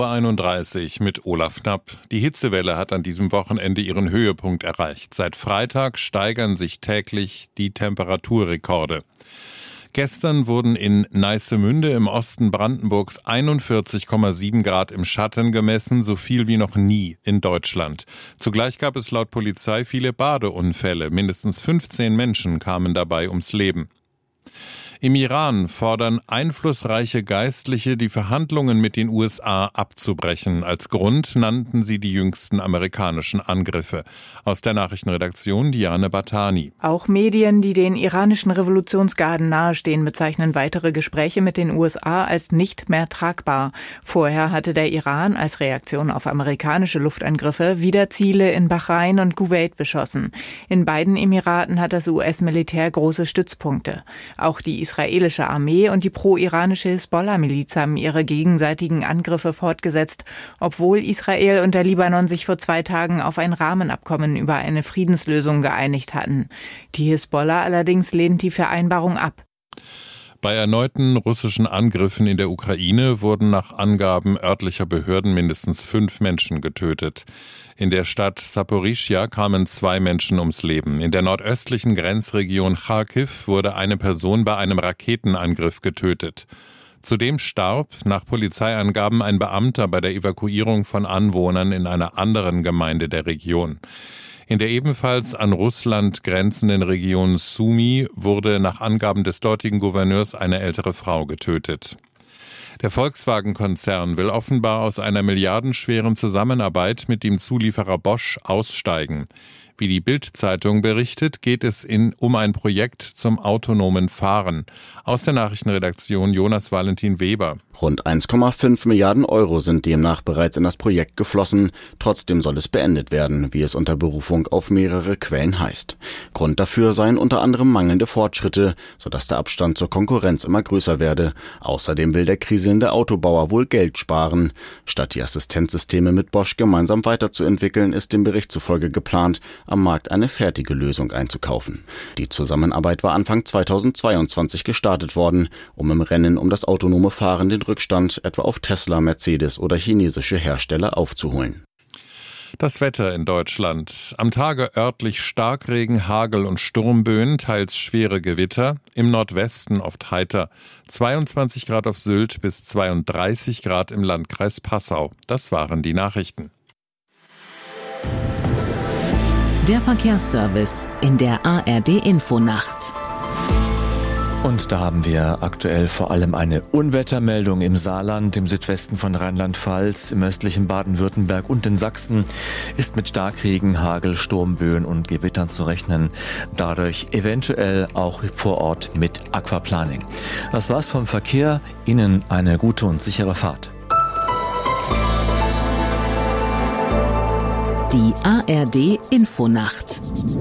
4:31 Uhr mit Olaf Knapp. Die Hitzewelle hat an diesem Wochenende ihren Höhepunkt erreicht. Seit Freitag steigern sich täglich die Temperaturrekorde. Gestern wurden in Neissemünde im Osten Brandenburgs 41,7 Grad im Schatten gemessen, so viel wie noch nie in Deutschland. Zugleich gab es laut Polizei viele Badeunfälle. Mindestens 15 Menschen kamen dabei ums Leben. Im Iran fordern einflussreiche Geistliche, die Verhandlungen mit den USA abzubrechen. Als Grund nannten sie die jüngsten amerikanischen Angriffe. Aus der Nachrichtenredaktion Diane Batani. Auch Medien, die den iranischen Revolutionsgarden nahestehen, bezeichnen weitere Gespräche mit den USA als nicht mehr tragbar. Vorher hatte der Iran als Reaktion auf amerikanische Luftangriffe wieder Ziele in Bahrain und Kuwait beschossen. In beiden Emiraten hat das US-Militär große Stützpunkte. Auch die israelische Armee und die pro-iranische Hisbollah-Miliz haben ihre gegenseitigen Angriffe fortgesetzt, obwohl Israel und der Libanon sich vor 2 Tagen auf ein Rahmenabkommen über eine Friedenslösung geeinigt hatten. Die Hisbollah allerdings lehnt die Vereinbarung ab. Bei erneuten russischen Angriffen in der Ukraine wurden nach Angaben örtlicher Behörden mindestens 5 Menschen getötet. In der Stadt Saporischschja kamen 2 Menschen ums Leben. In der nordöstlichen Grenzregion Charkiw wurde eine Person bei einem Raketenangriff getötet. Zudem starb nach Polizeiangaben ein Beamter bei der Evakuierung von Anwohnern in einer anderen Gemeinde der Region. In der ebenfalls an Russland grenzenden Region Sumy wurde nach Angaben des dortigen Gouverneurs eine ältere Frau getötet. Der Volkswagen-Konzern will offenbar aus einer milliardenschweren Zusammenarbeit mit dem Zulieferer Bosch aussteigen. Wie die Bild-Zeitung berichtet, geht es um ein Projekt zum autonomen Fahren. Aus der Nachrichtenredaktion Jonas Valentin Weber. Rund 1,5 Milliarden Euro sind demnach bereits in das Projekt geflossen. Trotzdem soll es beendet werden, wie es unter Berufung auf mehrere Quellen heißt. Grund dafür seien unter anderem mangelnde Fortschritte, sodass der Abstand zur Konkurrenz immer größer werde. Außerdem will der kriselnde Autobauer wohl Geld sparen. Statt die Assistenzsysteme mit Bosch gemeinsam weiterzuentwickeln, ist dem Bericht zufolge geplant, am Markt eine fertige Lösung einzukaufen. Die Zusammenarbeit war Anfang 2022 gestartet worden, um im Rennen um das autonome Fahren den Rückstand etwa auf Tesla, Mercedes oder chinesische Hersteller aufzuholen. Das Wetter in Deutschland. Am Tage örtlich Starkregen, Hagel und Sturmböen, teils schwere Gewitter. Im Nordwesten oft heiter. 22 Grad auf Sylt bis 32 Grad im Landkreis Passau. Das waren die Nachrichten. Der Verkehrsservice in der ARD Infonacht. Und da haben wir aktuell vor allem eine Unwettermeldung im Saarland, im Südwesten von Rheinland-Pfalz, im östlichen Baden-Württemberg und in Sachsen ist mit Starkregen, Hagel, Sturmböen und Gewittern zu rechnen. Dadurch eventuell auch vor Ort mit Aquaplaning. Das war's vom Verkehr. Ihnen eine gute und sichere Fahrt. Die ARD Infonacht.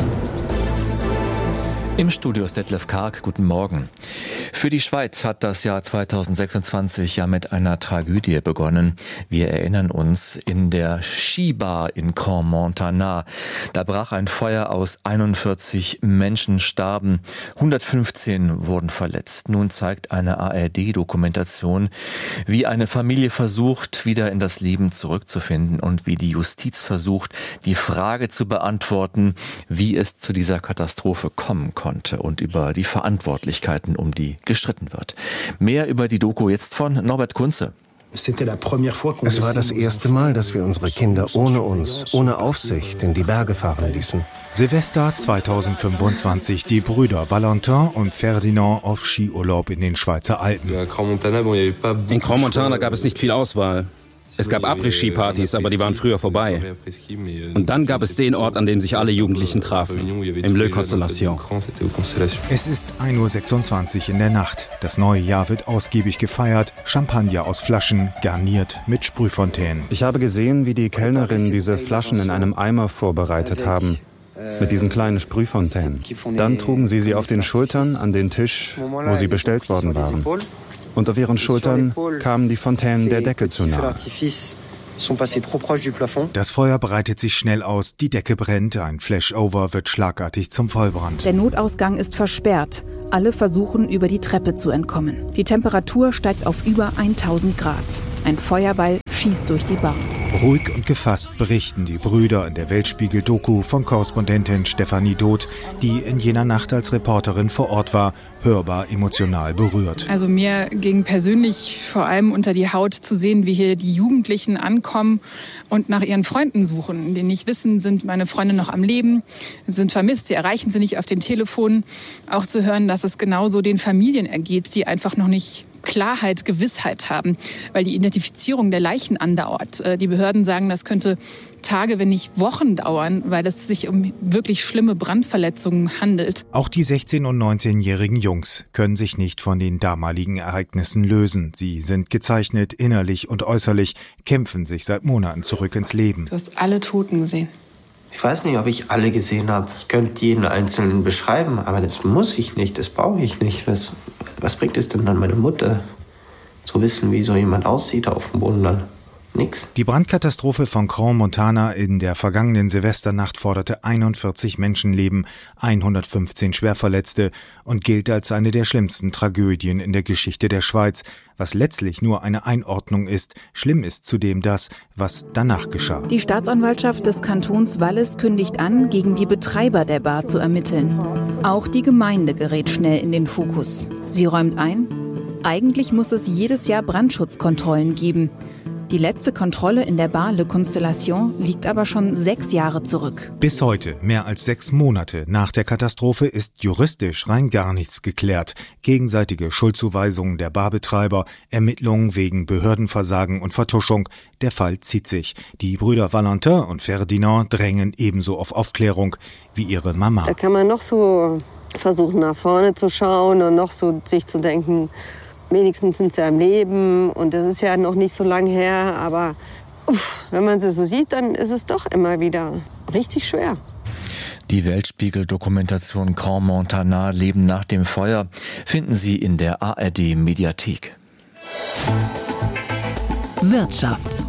Im Studio ist Detlef Karg. Guten Morgen. Für die Schweiz hat das Jahr 2026 ja mit einer Tragödie begonnen. Wir erinnern uns, in der Skibar in Crans-Montana. Da brach ein Feuer aus, 41 Menschen starben, 115 wurden verletzt. Nun zeigt eine ARD-Dokumentation, wie eine Familie versucht, wieder in das Leben zurückzufinden und wie die Justiz versucht, die Frage zu beantworten, wie es zu dieser Katastrophe kommen konnte und über die Verantwortlichkeiten, um die gestritten wird. Mehr über die Doku jetzt von Norbert Kunze. Es war das erste Mal, dass wir unsere Kinder ohne uns, ohne Aufsicht in die Berge fahren ließen. Silvester 2025, die Brüder Valentin und Ferdinand auf Skiurlaub in den Schweizer Alpen. In Crans-Montana gab es nicht viel Auswahl. Es gab Après-Ski-Partys, aber die waren früher vorbei. Und dann gab es den Ort, an dem sich alle Jugendlichen trafen, im Le Constellation. Es ist 1:26 Uhr in der Nacht. Das neue Jahr wird ausgiebig gefeiert, Champagner aus Flaschen, garniert mit Sprühfontänen. Ich habe gesehen, wie die Kellnerinnen diese Flaschen in einem Eimer vorbereitet haben. Mit diesen kleinen Sprühfontänen. Dann trugen sie auf den Schultern an den Tisch, wo sie bestellt worden waren. Und auf ihren Schultern kamen die Fontänen der Decke zu nahe. Das Feuer breitet sich schnell aus, die Decke brennt, ein Flashover wird schlagartig zum Vollbrand. Der Notausgang ist versperrt. Alle versuchen, über die Treppe zu entkommen. Die Temperatur steigt auf über 1000 Grad. Ein Feuerball schießt durch die Bar. Ruhig und gefasst berichten die Brüder in der Weltspiegel-Doku von Korrespondentin Stefanie Doth, die in jener Nacht als Reporterin vor Ort war, hörbar emotional berührt. Also mir ging persönlich vor allem unter die Haut zu sehen, wie hier die Jugendlichen ankommen und nach ihren Freunden suchen, die nicht wissen, sind meine Freunde noch am Leben, sind vermisst, sie erreichen sie nicht auf den Telefonen. Auch zu hören, dass es genauso den Familien ergeht, die einfach noch nicht Klarheit, Gewissheit haben, weil die Identifizierung der Leichen andauert. Die Behörden sagen, das könnte Tage, wenn nicht Wochen dauern, weil es sich um wirklich schlimme Brandverletzungen handelt. Auch die 16- und 19-jährigen Jungs können sich nicht von den damaligen Ereignissen lösen. Sie sind gezeichnet, innerlich und äußerlich, kämpfen sich seit Monaten zurück ins Leben. Du hast alle Toten gesehen. Ich weiß nicht, ob ich alle gesehen habe. Ich könnte jeden Einzelnen beschreiben, aber das muss ich nicht, das brauche ich nicht. Was bringt es denn dann meine Mutter, zu wissen, wie so jemand aussieht auf dem Boden dann? Nix. Die Brandkatastrophe von Crans-Montana in der vergangenen Silvesternacht forderte 41 Menschenleben, 115 Schwerverletzte und gilt als eine der schlimmsten Tragödien in der Geschichte der Schweiz, was letztlich nur eine Einordnung ist. Schlimm ist zudem das, was danach geschah. Die Staatsanwaltschaft des Kantons Wallis kündigt an, gegen die Betreiber der Bar zu ermitteln. Auch die Gemeinde gerät schnell in den Fokus. Sie räumt ein, eigentlich muss es jedes Jahr Brandschutzkontrollen geben. Die letzte Kontrolle in der Bar Le Constellation liegt aber schon 6 Jahre zurück. Bis heute, mehr als 6 Monate nach der Katastrophe, ist juristisch rein gar nichts geklärt. Gegenseitige Schuldzuweisungen der Barbetreiber, Ermittlungen wegen Behördenversagen und Vertuschung. Der Fall zieht sich. Die Brüder Valentin und Ferdinand drängen ebenso auf Aufklärung wie ihre Mama. Da kann man noch so versuchen, nach vorne zu schauen und noch so sich zu denken, wenigstens sind sie am Leben und das ist ja noch nicht so lange her, aber wenn man sie so sieht, dann ist es doch immer wieder richtig schwer. Die Weltspiegel-Dokumentation Crans-Montana, Leben nach dem Feuer, finden Sie in der ARD-Mediathek. Wirtschaft.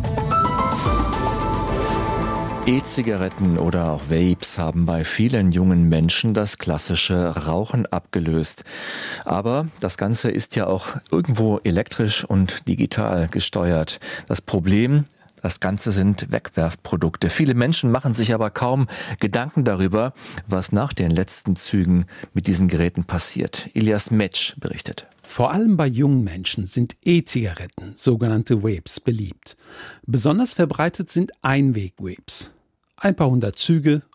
E-Zigaretten oder auch Vapes haben bei vielen jungen Menschen das klassische Rauchen abgelöst. Aber das Ganze ist ja auch irgendwo elektrisch und digital gesteuert. Das Problem: das Ganze sind Wegwerfprodukte. Viele Menschen machen sich aber kaum Gedanken darüber, was nach den letzten Zügen mit diesen Geräten passiert. Elias Metsch berichtet. Vor allem bei jungen Menschen sind E-Zigaretten, sogenannte Vapes, beliebt. Besonders verbreitet sind Einweg-Vapes. Ein paar hundert Züge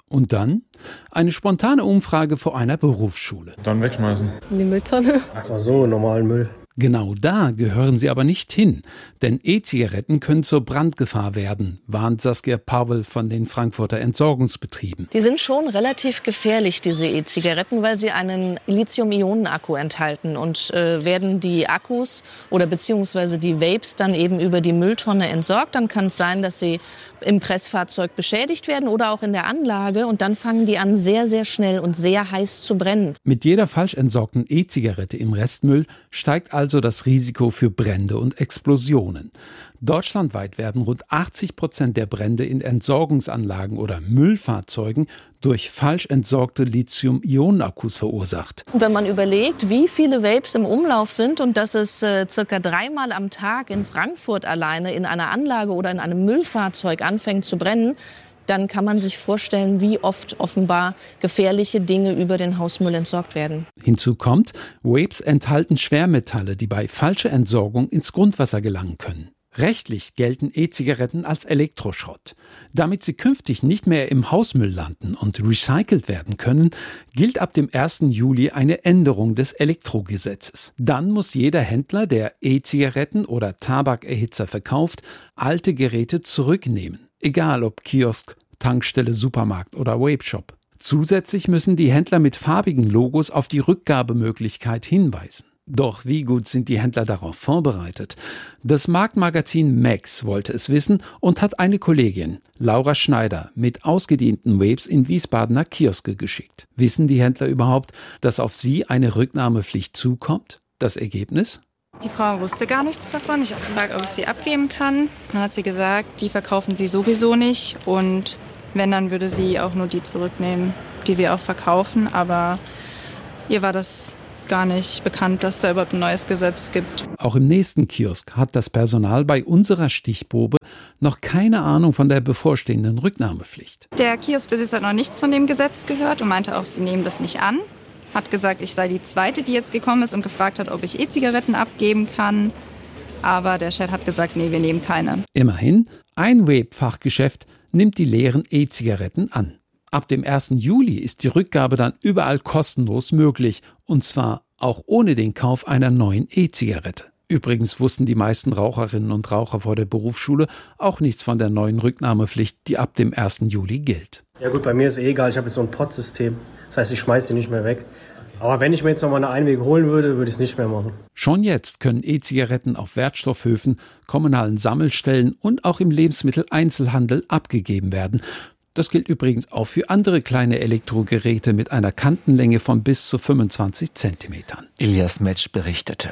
Und dann eine spontane Umfrage vor einer Berufsschule. Dann wegschmeißen. In die Mülltonne. Ach so, normalen Müll. Genau da gehören sie aber nicht hin, denn E-Zigaretten können zur Brandgefahr werden, warnt Saskia Pavel von den Frankfurter Entsorgungsbetrieben. Die sind schon relativ gefährlich, diese E-Zigaretten, weil sie einen Lithium-Ionen-Akku enthalten und werden die Akkus oder beziehungsweise die Vapes dann eben über die Mülltonne entsorgt, dann kann es sein, dass sie im Pressfahrzeug beschädigt werden oder auch in der Anlage und dann fangen die an, sehr, sehr schnell und sehr heiß zu brennen. Mit jeder falsch entsorgten E-Zigarette im Restmüll steigt also das Risiko für Brände und Explosionen. Deutschlandweit werden rund 80% der Brände in Entsorgungsanlagen oder Müllfahrzeugen durch falsch entsorgte Lithium-Ionen-Akkus verursacht. Wenn man überlegt, wie viele Vapes im Umlauf sind und dass es circa 3-mal am Tag in Frankfurt alleine in einer Anlage oder in einem Müllfahrzeug anfängt zu brennen, dann kann man sich vorstellen, wie oft offenbar gefährliche Dinge über den Hausmüll entsorgt werden. Hinzu kommt, Vapes enthalten Schwermetalle, die bei falscher Entsorgung ins Grundwasser gelangen können. Rechtlich gelten E-Zigaretten als Elektroschrott. Damit sie künftig nicht mehr im Hausmüll landen und recycelt werden können, gilt ab dem 1. Juli eine Änderung des Elektrogesetzes. Dann muss jeder Händler, der E-Zigaretten oder Tabakerhitzer verkauft, alte Geräte zurücknehmen. Egal ob Kiosk, Tankstelle, Supermarkt oder Vape-Shop. Zusätzlich müssen die Händler mit farbigen Logos auf die Rückgabemöglichkeit hinweisen. Doch wie gut sind die Händler darauf vorbereitet? Das Marktmagazin Max wollte es wissen und hat eine Kollegin, Laura Schneider, mit ausgedienten Vapes in Wiesbadener Kioske geschickt. Wissen die Händler überhaupt, dass auf sie eine Rücknahmepflicht zukommt? Das Ergebnis? Die Frau wusste gar nichts davon. Ich habe gefragt, ob ich sie abgeben kann. Dann hat sie gesagt, die verkaufen sie sowieso nicht. Und wenn, dann würde sie auch nur die zurücknehmen, die sie auch verkaufen. Aber ihr war das gar nicht bekannt, dass da überhaupt ein neues Gesetz gibt. Auch im nächsten Kiosk hat das Personal bei unserer Stichprobe noch keine Ahnung von der bevorstehenden Rücknahmepflicht. Der Kioskbesitzer hat noch nichts von dem Gesetz gehört und meinte auch, sie nehmen das nicht an. Hat gesagt, ich sei die Zweite, die jetzt gekommen ist und gefragt hat, ob ich E-Zigaretten abgeben kann. Aber der Chef hat gesagt, nee, wir nehmen keine. Immerhin, ein Vape-Fachgeschäft nimmt die leeren E-Zigaretten an. Ab dem 1. Juli ist die Rückgabe dann überall kostenlos möglich, und zwar auch ohne den Kauf einer neuen E-Zigarette. Übrigens wussten die meisten Raucherinnen und Raucher vor der Berufsschule auch nichts von der neuen Rücknahmepflicht, die ab dem 1. Juli gilt. Ja gut, bei mir ist egal, ich habe jetzt so ein Pot-System. Das heißt, ich schmeiße die nicht mehr weg. Aber wenn ich mir jetzt noch mal eine Einweg holen würde, würde ich es nicht mehr machen. Schon jetzt können E-Zigaretten auf Wertstoffhöfen, kommunalen Sammelstellen und auch im Lebensmitteleinzelhandel abgegeben werden. Das gilt übrigens auch für andere kleine Elektrogeräte mit einer Kantenlänge von bis zu 25 Zentimetern. Ilias Metsch berichtete.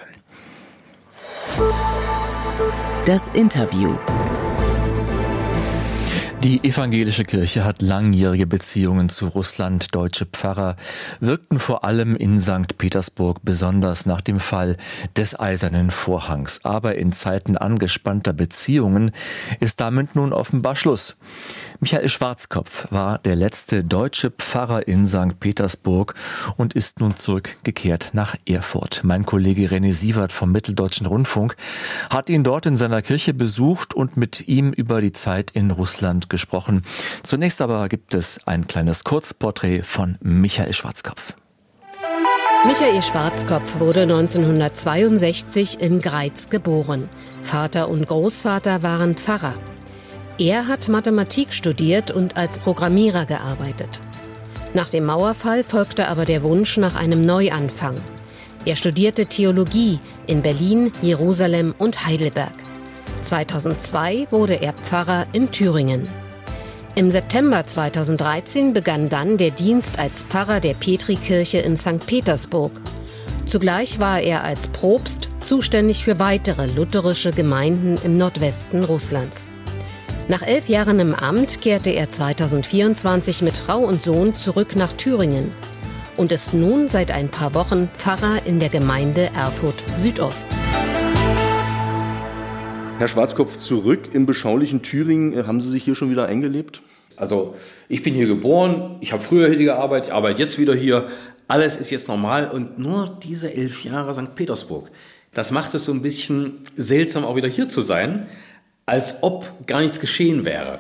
Das Interview. Die evangelische Kirche hat langjährige Beziehungen zu Russland. Deutsche Pfarrer wirkten vor allem in St. Petersburg besonders nach dem Fall des Eisernen Vorhangs. Aber in Zeiten angespannter Beziehungen ist damit nun offenbar Schluss. Michael Schwarzkopf war der letzte deutsche Pfarrer in St. Petersburg und ist nun zurückgekehrt nach Erfurt. Mein Kollege René Sievert vom Mitteldeutschen Rundfunk hat ihn dort in seiner Kirche besucht und mit ihm über die Zeit in Russland gesprochen. Zunächst aber gibt es ein kleines Kurzporträt von Michael Schwarzkopf. Michael Schwarzkopf wurde 1962 in Greiz geboren. Vater und Großvater waren Pfarrer. Er hat Mathematik studiert und als Programmierer gearbeitet. Nach dem Mauerfall folgte aber der Wunsch nach einem Neuanfang. Er studierte Theologie in Berlin, Jerusalem und Heidelberg. 2002 wurde er Pfarrer in Thüringen. Im September 2013 begann dann der Dienst als Pfarrer der Petrikirche in St. Petersburg. Zugleich war er als Propst zuständig für weitere lutherische Gemeinden im Nordwesten Russlands. Nach 11 Jahren im Amt kehrte er 2024 mit Frau und Sohn zurück nach Thüringen und ist nun seit ein paar Wochen Pfarrer in der Gemeinde Erfurt Südost. Herr Schwarzkopf, zurück im beschaulichen Thüringen. Haben Sie sich hier schon wieder eingelebt? Also ich bin hier geboren, ich habe früher hier gearbeitet, ich arbeite jetzt wieder hier. Alles ist jetzt normal und nur diese 11 Jahre St. Petersburg, das macht es so ein bisschen seltsam, auch wieder hier zu sein, als ob gar nichts geschehen wäre.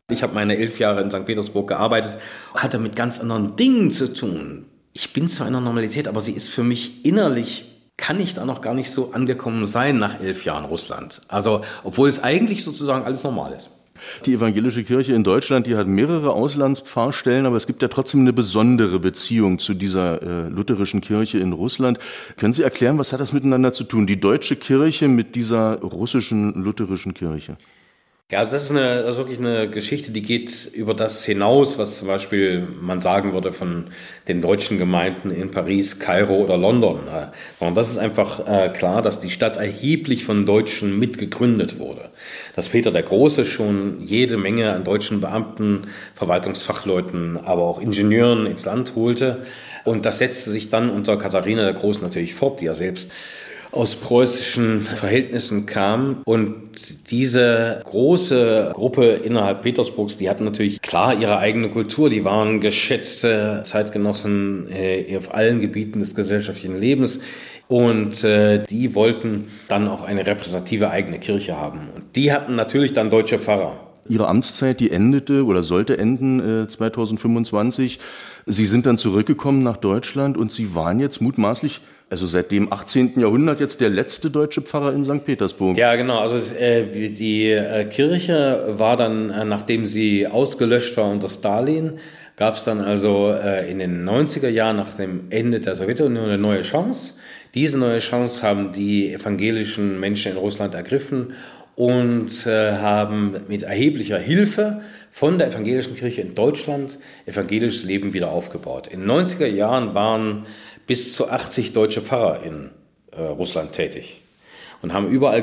Ich habe meine 11 Jahre in St. Petersburg gearbeitet, hatte mit ganz anderen Dingen zu tun. Ich bin zwar in der Normalität, aber sie ist für mich innerlich, kann ich da noch gar nicht so angekommen sein nach 11 Jahren Russland. Also, obwohl es eigentlich sozusagen alles normal ist. Die evangelische Kirche in Deutschland, die hat mehrere Auslandspfarrstellen, aber es gibt ja trotzdem eine besondere Beziehung zu dieser lutherischen Kirche in Russland. Können Sie erklären, was hat das miteinander zu tun, die deutsche Kirche mit dieser russischen lutherischen Kirche? Ja, also das ist wirklich eine Geschichte, die geht über das hinaus, was zum Beispiel man sagen würde von den deutschen Gemeinden in Paris, Kairo oder London. Und das ist einfach klar, dass die Stadt erheblich von Deutschen mitgegründet wurde. Dass Peter der Große schon jede Menge an deutschen Beamten, Verwaltungsfachleuten, aber auch Ingenieuren ins Land holte. Und das setzte sich dann unter Katharina der Großen natürlich fort, die ja selbst aus preußischen Verhältnissen kam. Und diese große Gruppe innerhalb Petersburgs, die hatten natürlich klar ihre eigene Kultur. Die waren geschätzte Zeitgenossen auf allen Gebieten des gesellschaftlichen Lebens. Und die wollten dann auch eine repräsentative eigene Kirche haben. Und die hatten natürlich dann deutsche Pfarrer. Ihre Amtszeit, die endete oder sollte enden 2025. Sie sind dann zurückgekommen nach Deutschland und Sie waren jetzt mutmaßlich, also seit dem 18. Jahrhundert jetzt der letzte deutsche Pfarrer in St. Petersburg. Ja, genau. Also die Kirche war dann, nachdem sie ausgelöscht war unter Stalin, gab es dann also in den 90er Jahren nach dem Ende der Sowjetunion eine neue Chance. Diese neue Chance haben die evangelischen Menschen in Russland ergriffen und haben mit erheblicher Hilfe von der evangelischen Kirche in Deutschland evangelisches Leben wieder aufgebaut. In den 90er Jahren waren bis zu 80 deutsche Pfarrer in Russland tätig und haben überall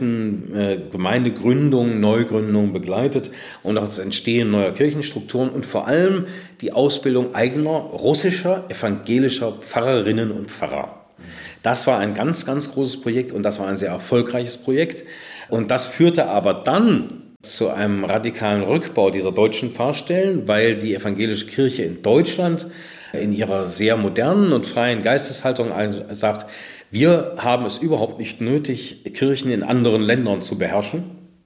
Gemeindegründungen, Neugründungen begleitet und auch das Entstehen neuer Kirchenstrukturen und vor allem die Ausbildung eigener russischer evangelischer Pfarrerinnen und Pfarrer. Das war ein ganz, ganz großes Projekt und das war ein sehr erfolgreiches Projekt. Und das führte aber dann zu einem radikalen Rückbau dieser deutschen Pfarrstellen, weil die evangelische Kirche in Deutschland in ihrer sehr modernen und freien Geisteshaltung sagt, wir haben es überhaupt nicht nötig, Kirchen in anderen Ländern zu beherrschen.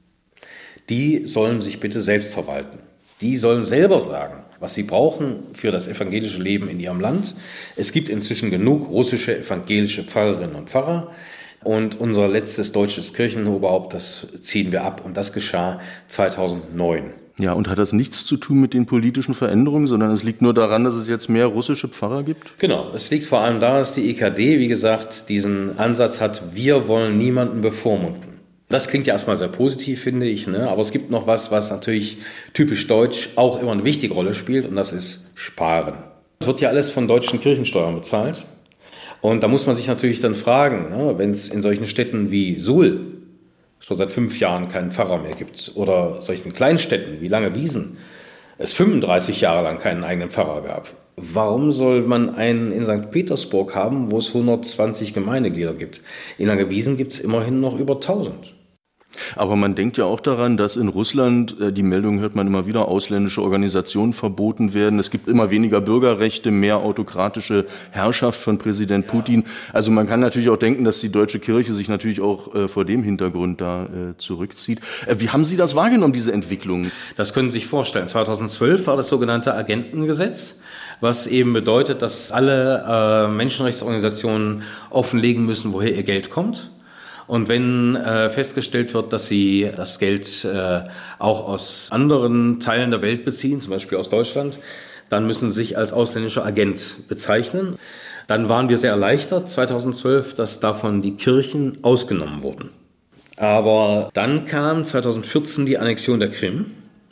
Die sollen sich bitte selbst verwalten. Die sollen selber sagen, was sie brauchen für das evangelische Leben in ihrem Land. Es gibt inzwischen genug russische evangelische Pfarrerinnen und Pfarrer. Und unser letztes deutsches Kirchenoberhaupt, das ziehen wir ab. Und das geschah 2009. Ja, und hat das nichts zu tun mit den politischen Veränderungen, sondern es liegt nur daran, dass es jetzt mehr russische Pfarrer gibt? Genau, es liegt vor allem daran, dass die EKD, wie gesagt, diesen Ansatz hat, wir wollen niemanden bevormunden. Das klingt ja erstmal sehr positiv, finde ich, ne? Aber es gibt noch was natürlich typisch deutsch auch immer eine wichtige Rolle spielt, und das ist Sparen. Es wird ja alles von deutschen Kirchensteuern bezahlt. Und da muss man sich natürlich dann fragen, ne, wenn es in solchen Städten wie Suhl schon seit 5 Jahren keinen Pfarrer mehr gibt oder solchen Kleinstädten wie Langewiesen es 35 Jahre lang keinen eigenen Pfarrer gab. Warum soll man einen in St. Petersburg haben, wo es 120 Gemeindeglieder gibt? In Langewiesen gibt es immerhin noch über 1000. Aber man denkt ja auch daran, dass in Russland, die Meldung hört man immer wieder, ausländische Organisationen verboten werden. Es gibt immer weniger Bürgerrechte, mehr autokratische Herrschaft von Präsident Putin. Also man kann natürlich auch denken, dass die deutsche Kirche sich natürlich auch vor dem Hintergrund da zurückzieht. Wie haben Sie das wahrgenommen, diese Entwicklung? Das können Sie sich vorstellen. 2012 war das sogenannte Agentengesetz, was eben bedeutet, dass alle Menschenrechtsorganisationen offenlegen müssen, woher ihr Geld kommt. Und wenn festgestellt wird, dass sie das Geld auch aus anderen Teilen der Welt beziehen, zum Beispiel aus Deutschland, dann müssen sie sich als ausländischer Agent bezeichnen. Dann waren wir sehr erleichtert 2012, dass davon die Kirchen ausgenommen wurden. Aber dann kam 2014 die Annexion der Krim.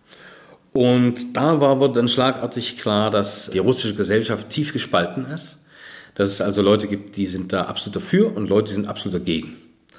Und da war dann schlagartig klar, dass die russische Gesellschaft tief gespalten ist. Dass es also Leute gibt, die sind da absolut dafür und Leute, die sind absolut dagegen.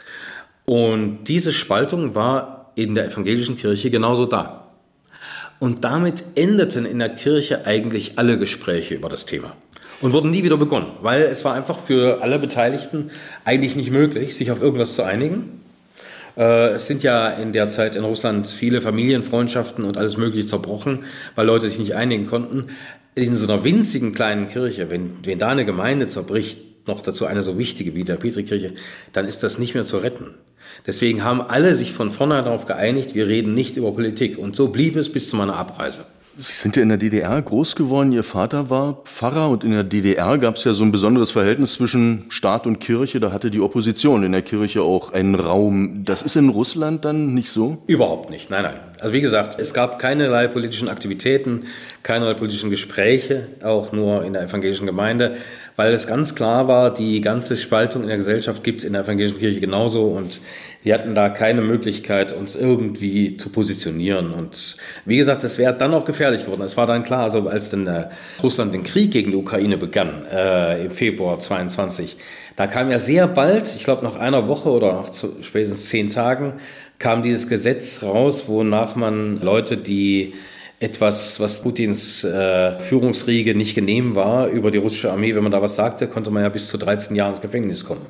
Und diese Spaltung war in der evangelischen Kirche genauso da. Und damit endeten in der Kirche eigentlich alle Gespräche über das Thema und wurden nie wieder begonnen, weil es war einfach für alle Beteiligten eigentlich nicht möglich, sich auf irgendwas zu einigen. Es sind ja in der Zeit in Russland viele Familienfreundschaften und alles Mögliche zerbrochen, weil Leute sich nicht einigen konnten. In so einer winzigen kleinen Kirche, wenn da eine Gemeinde zerbricht, noch dazu eine so wichtige wie der Petrikirche, dann ist das nicht mehr zu retten. Deswegen haben alle sich von vornherein darauf geeinigt, wir reden nicht über Politik. Und so blieb es bis zu meiner Abreise. Sie sind ja in der DDR groß geworden, Ihr Vater war Pfarrer und in der DDR gab es ja so ein besonderes Verhältnis zwischen Staat und Kirche, da hatte die Opposition in der Kirche auch einen Raum. Das ist in Russland dann nicht so? Überhaupt nicht, nein. Also wie gesagt, es gab keinerlei politischen Aktivitäten, keinerlei politischen Gespräche, auch nur in der evangelischen Gemeinde, weil es ganz klar war, die ganze Spaltung in der Gesellschaft gibt es in der evangelischen Kirche genauso und wir hatten da keine Möglichkeit, uns irgendwie zu positionieren. Und wie gesagt, das wäre dann auch gefährlich geworden. Es war dann klar, also als dann Russland den Krieg gegen die Ukraine begann, im Februar 22, da kam ja sehr bald, ich glaube nach einer Woche oder nach spätestens 10 Tagen, kam dieses Gesetz raus, wonach man Leute, die etwas, was Putins Führungsriege nicht genehm war, über die russische Armee, wenn man da was sagte, konnte man ja bis zu 13 Jahren ins Gefängnis kommen.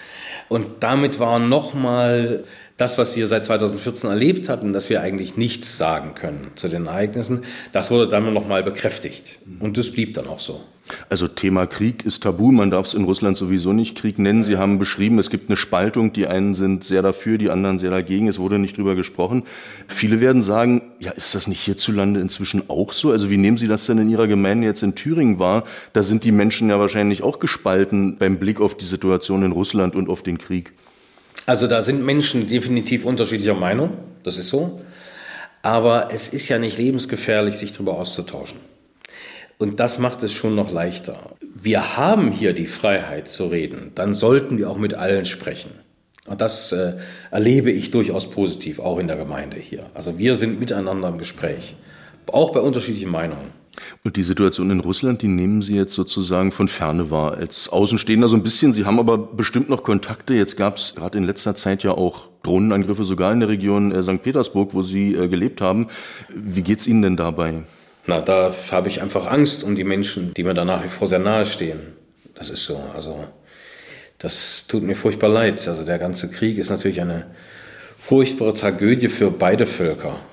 Und damit war nochmal das, was wir seit 2014 erlebt hatten, dass wir eigentlich nichts sagen können zu den Ereignissen, das wurde dann nochmal bekräftigt. Und das blieb dann auch so. Also Thema Krieg ist tabu, man darf es in Russland sowieso nicht Krieg nennen. Sie haben beschrieben, es gibt eine Spaltung, die einen sind sehr dafür, die anderen sehr dagegen, es wurde nicht drüber gesprochen. Viele werden sagen, ja, ist das nicht hierzulande inzwischen auch so? Also wie nehmen Sie das denn in Ihrer Gemeinde jetzt in Thüringen wahr? Da sind die Menschen ja wahrscheinlich auch gespalten beim Blick auf die Situation in Russland und auf den Krieg. Also da sind Menschen definitiv unterschiedlicher Meinung, das ist so. Aber es ist ja nicht lebensgefährlich, sich darüber auszutauschen. Und das macht es schon noch leichter. Wir haben hier die Freiheit zu reden, dann sollten wir auch mit allen sprechen. Und das erlebe ich durchaus positiv, auch in der Gemeinde hier. Also wir sind miteinander im Gespräch, auch bei unterschiedlichen Meinungen. Und die Situation in Russland, die nehmen Sie jetzt sozusagen von Ferne wahr, als Außenstehender so ein bisschen. Sie haben aber bestimmt noch Kontakte. Jetzt gab es gerade in letzter Zeit ja auch Drohnenangriffe, sogar in der Region St. Petersburg, wo Sie gelebt haben. Wie geht's Ihnen denn dabei? Na, da habe ich einfach Angst um die Menschen, die mir da nach wie vor sehr nahe stehen. Das ist so. Also das tut mir furchtbar leid. Also der ganze Krieg ist natürlich eine furchtbare Tragödie für beide Völker.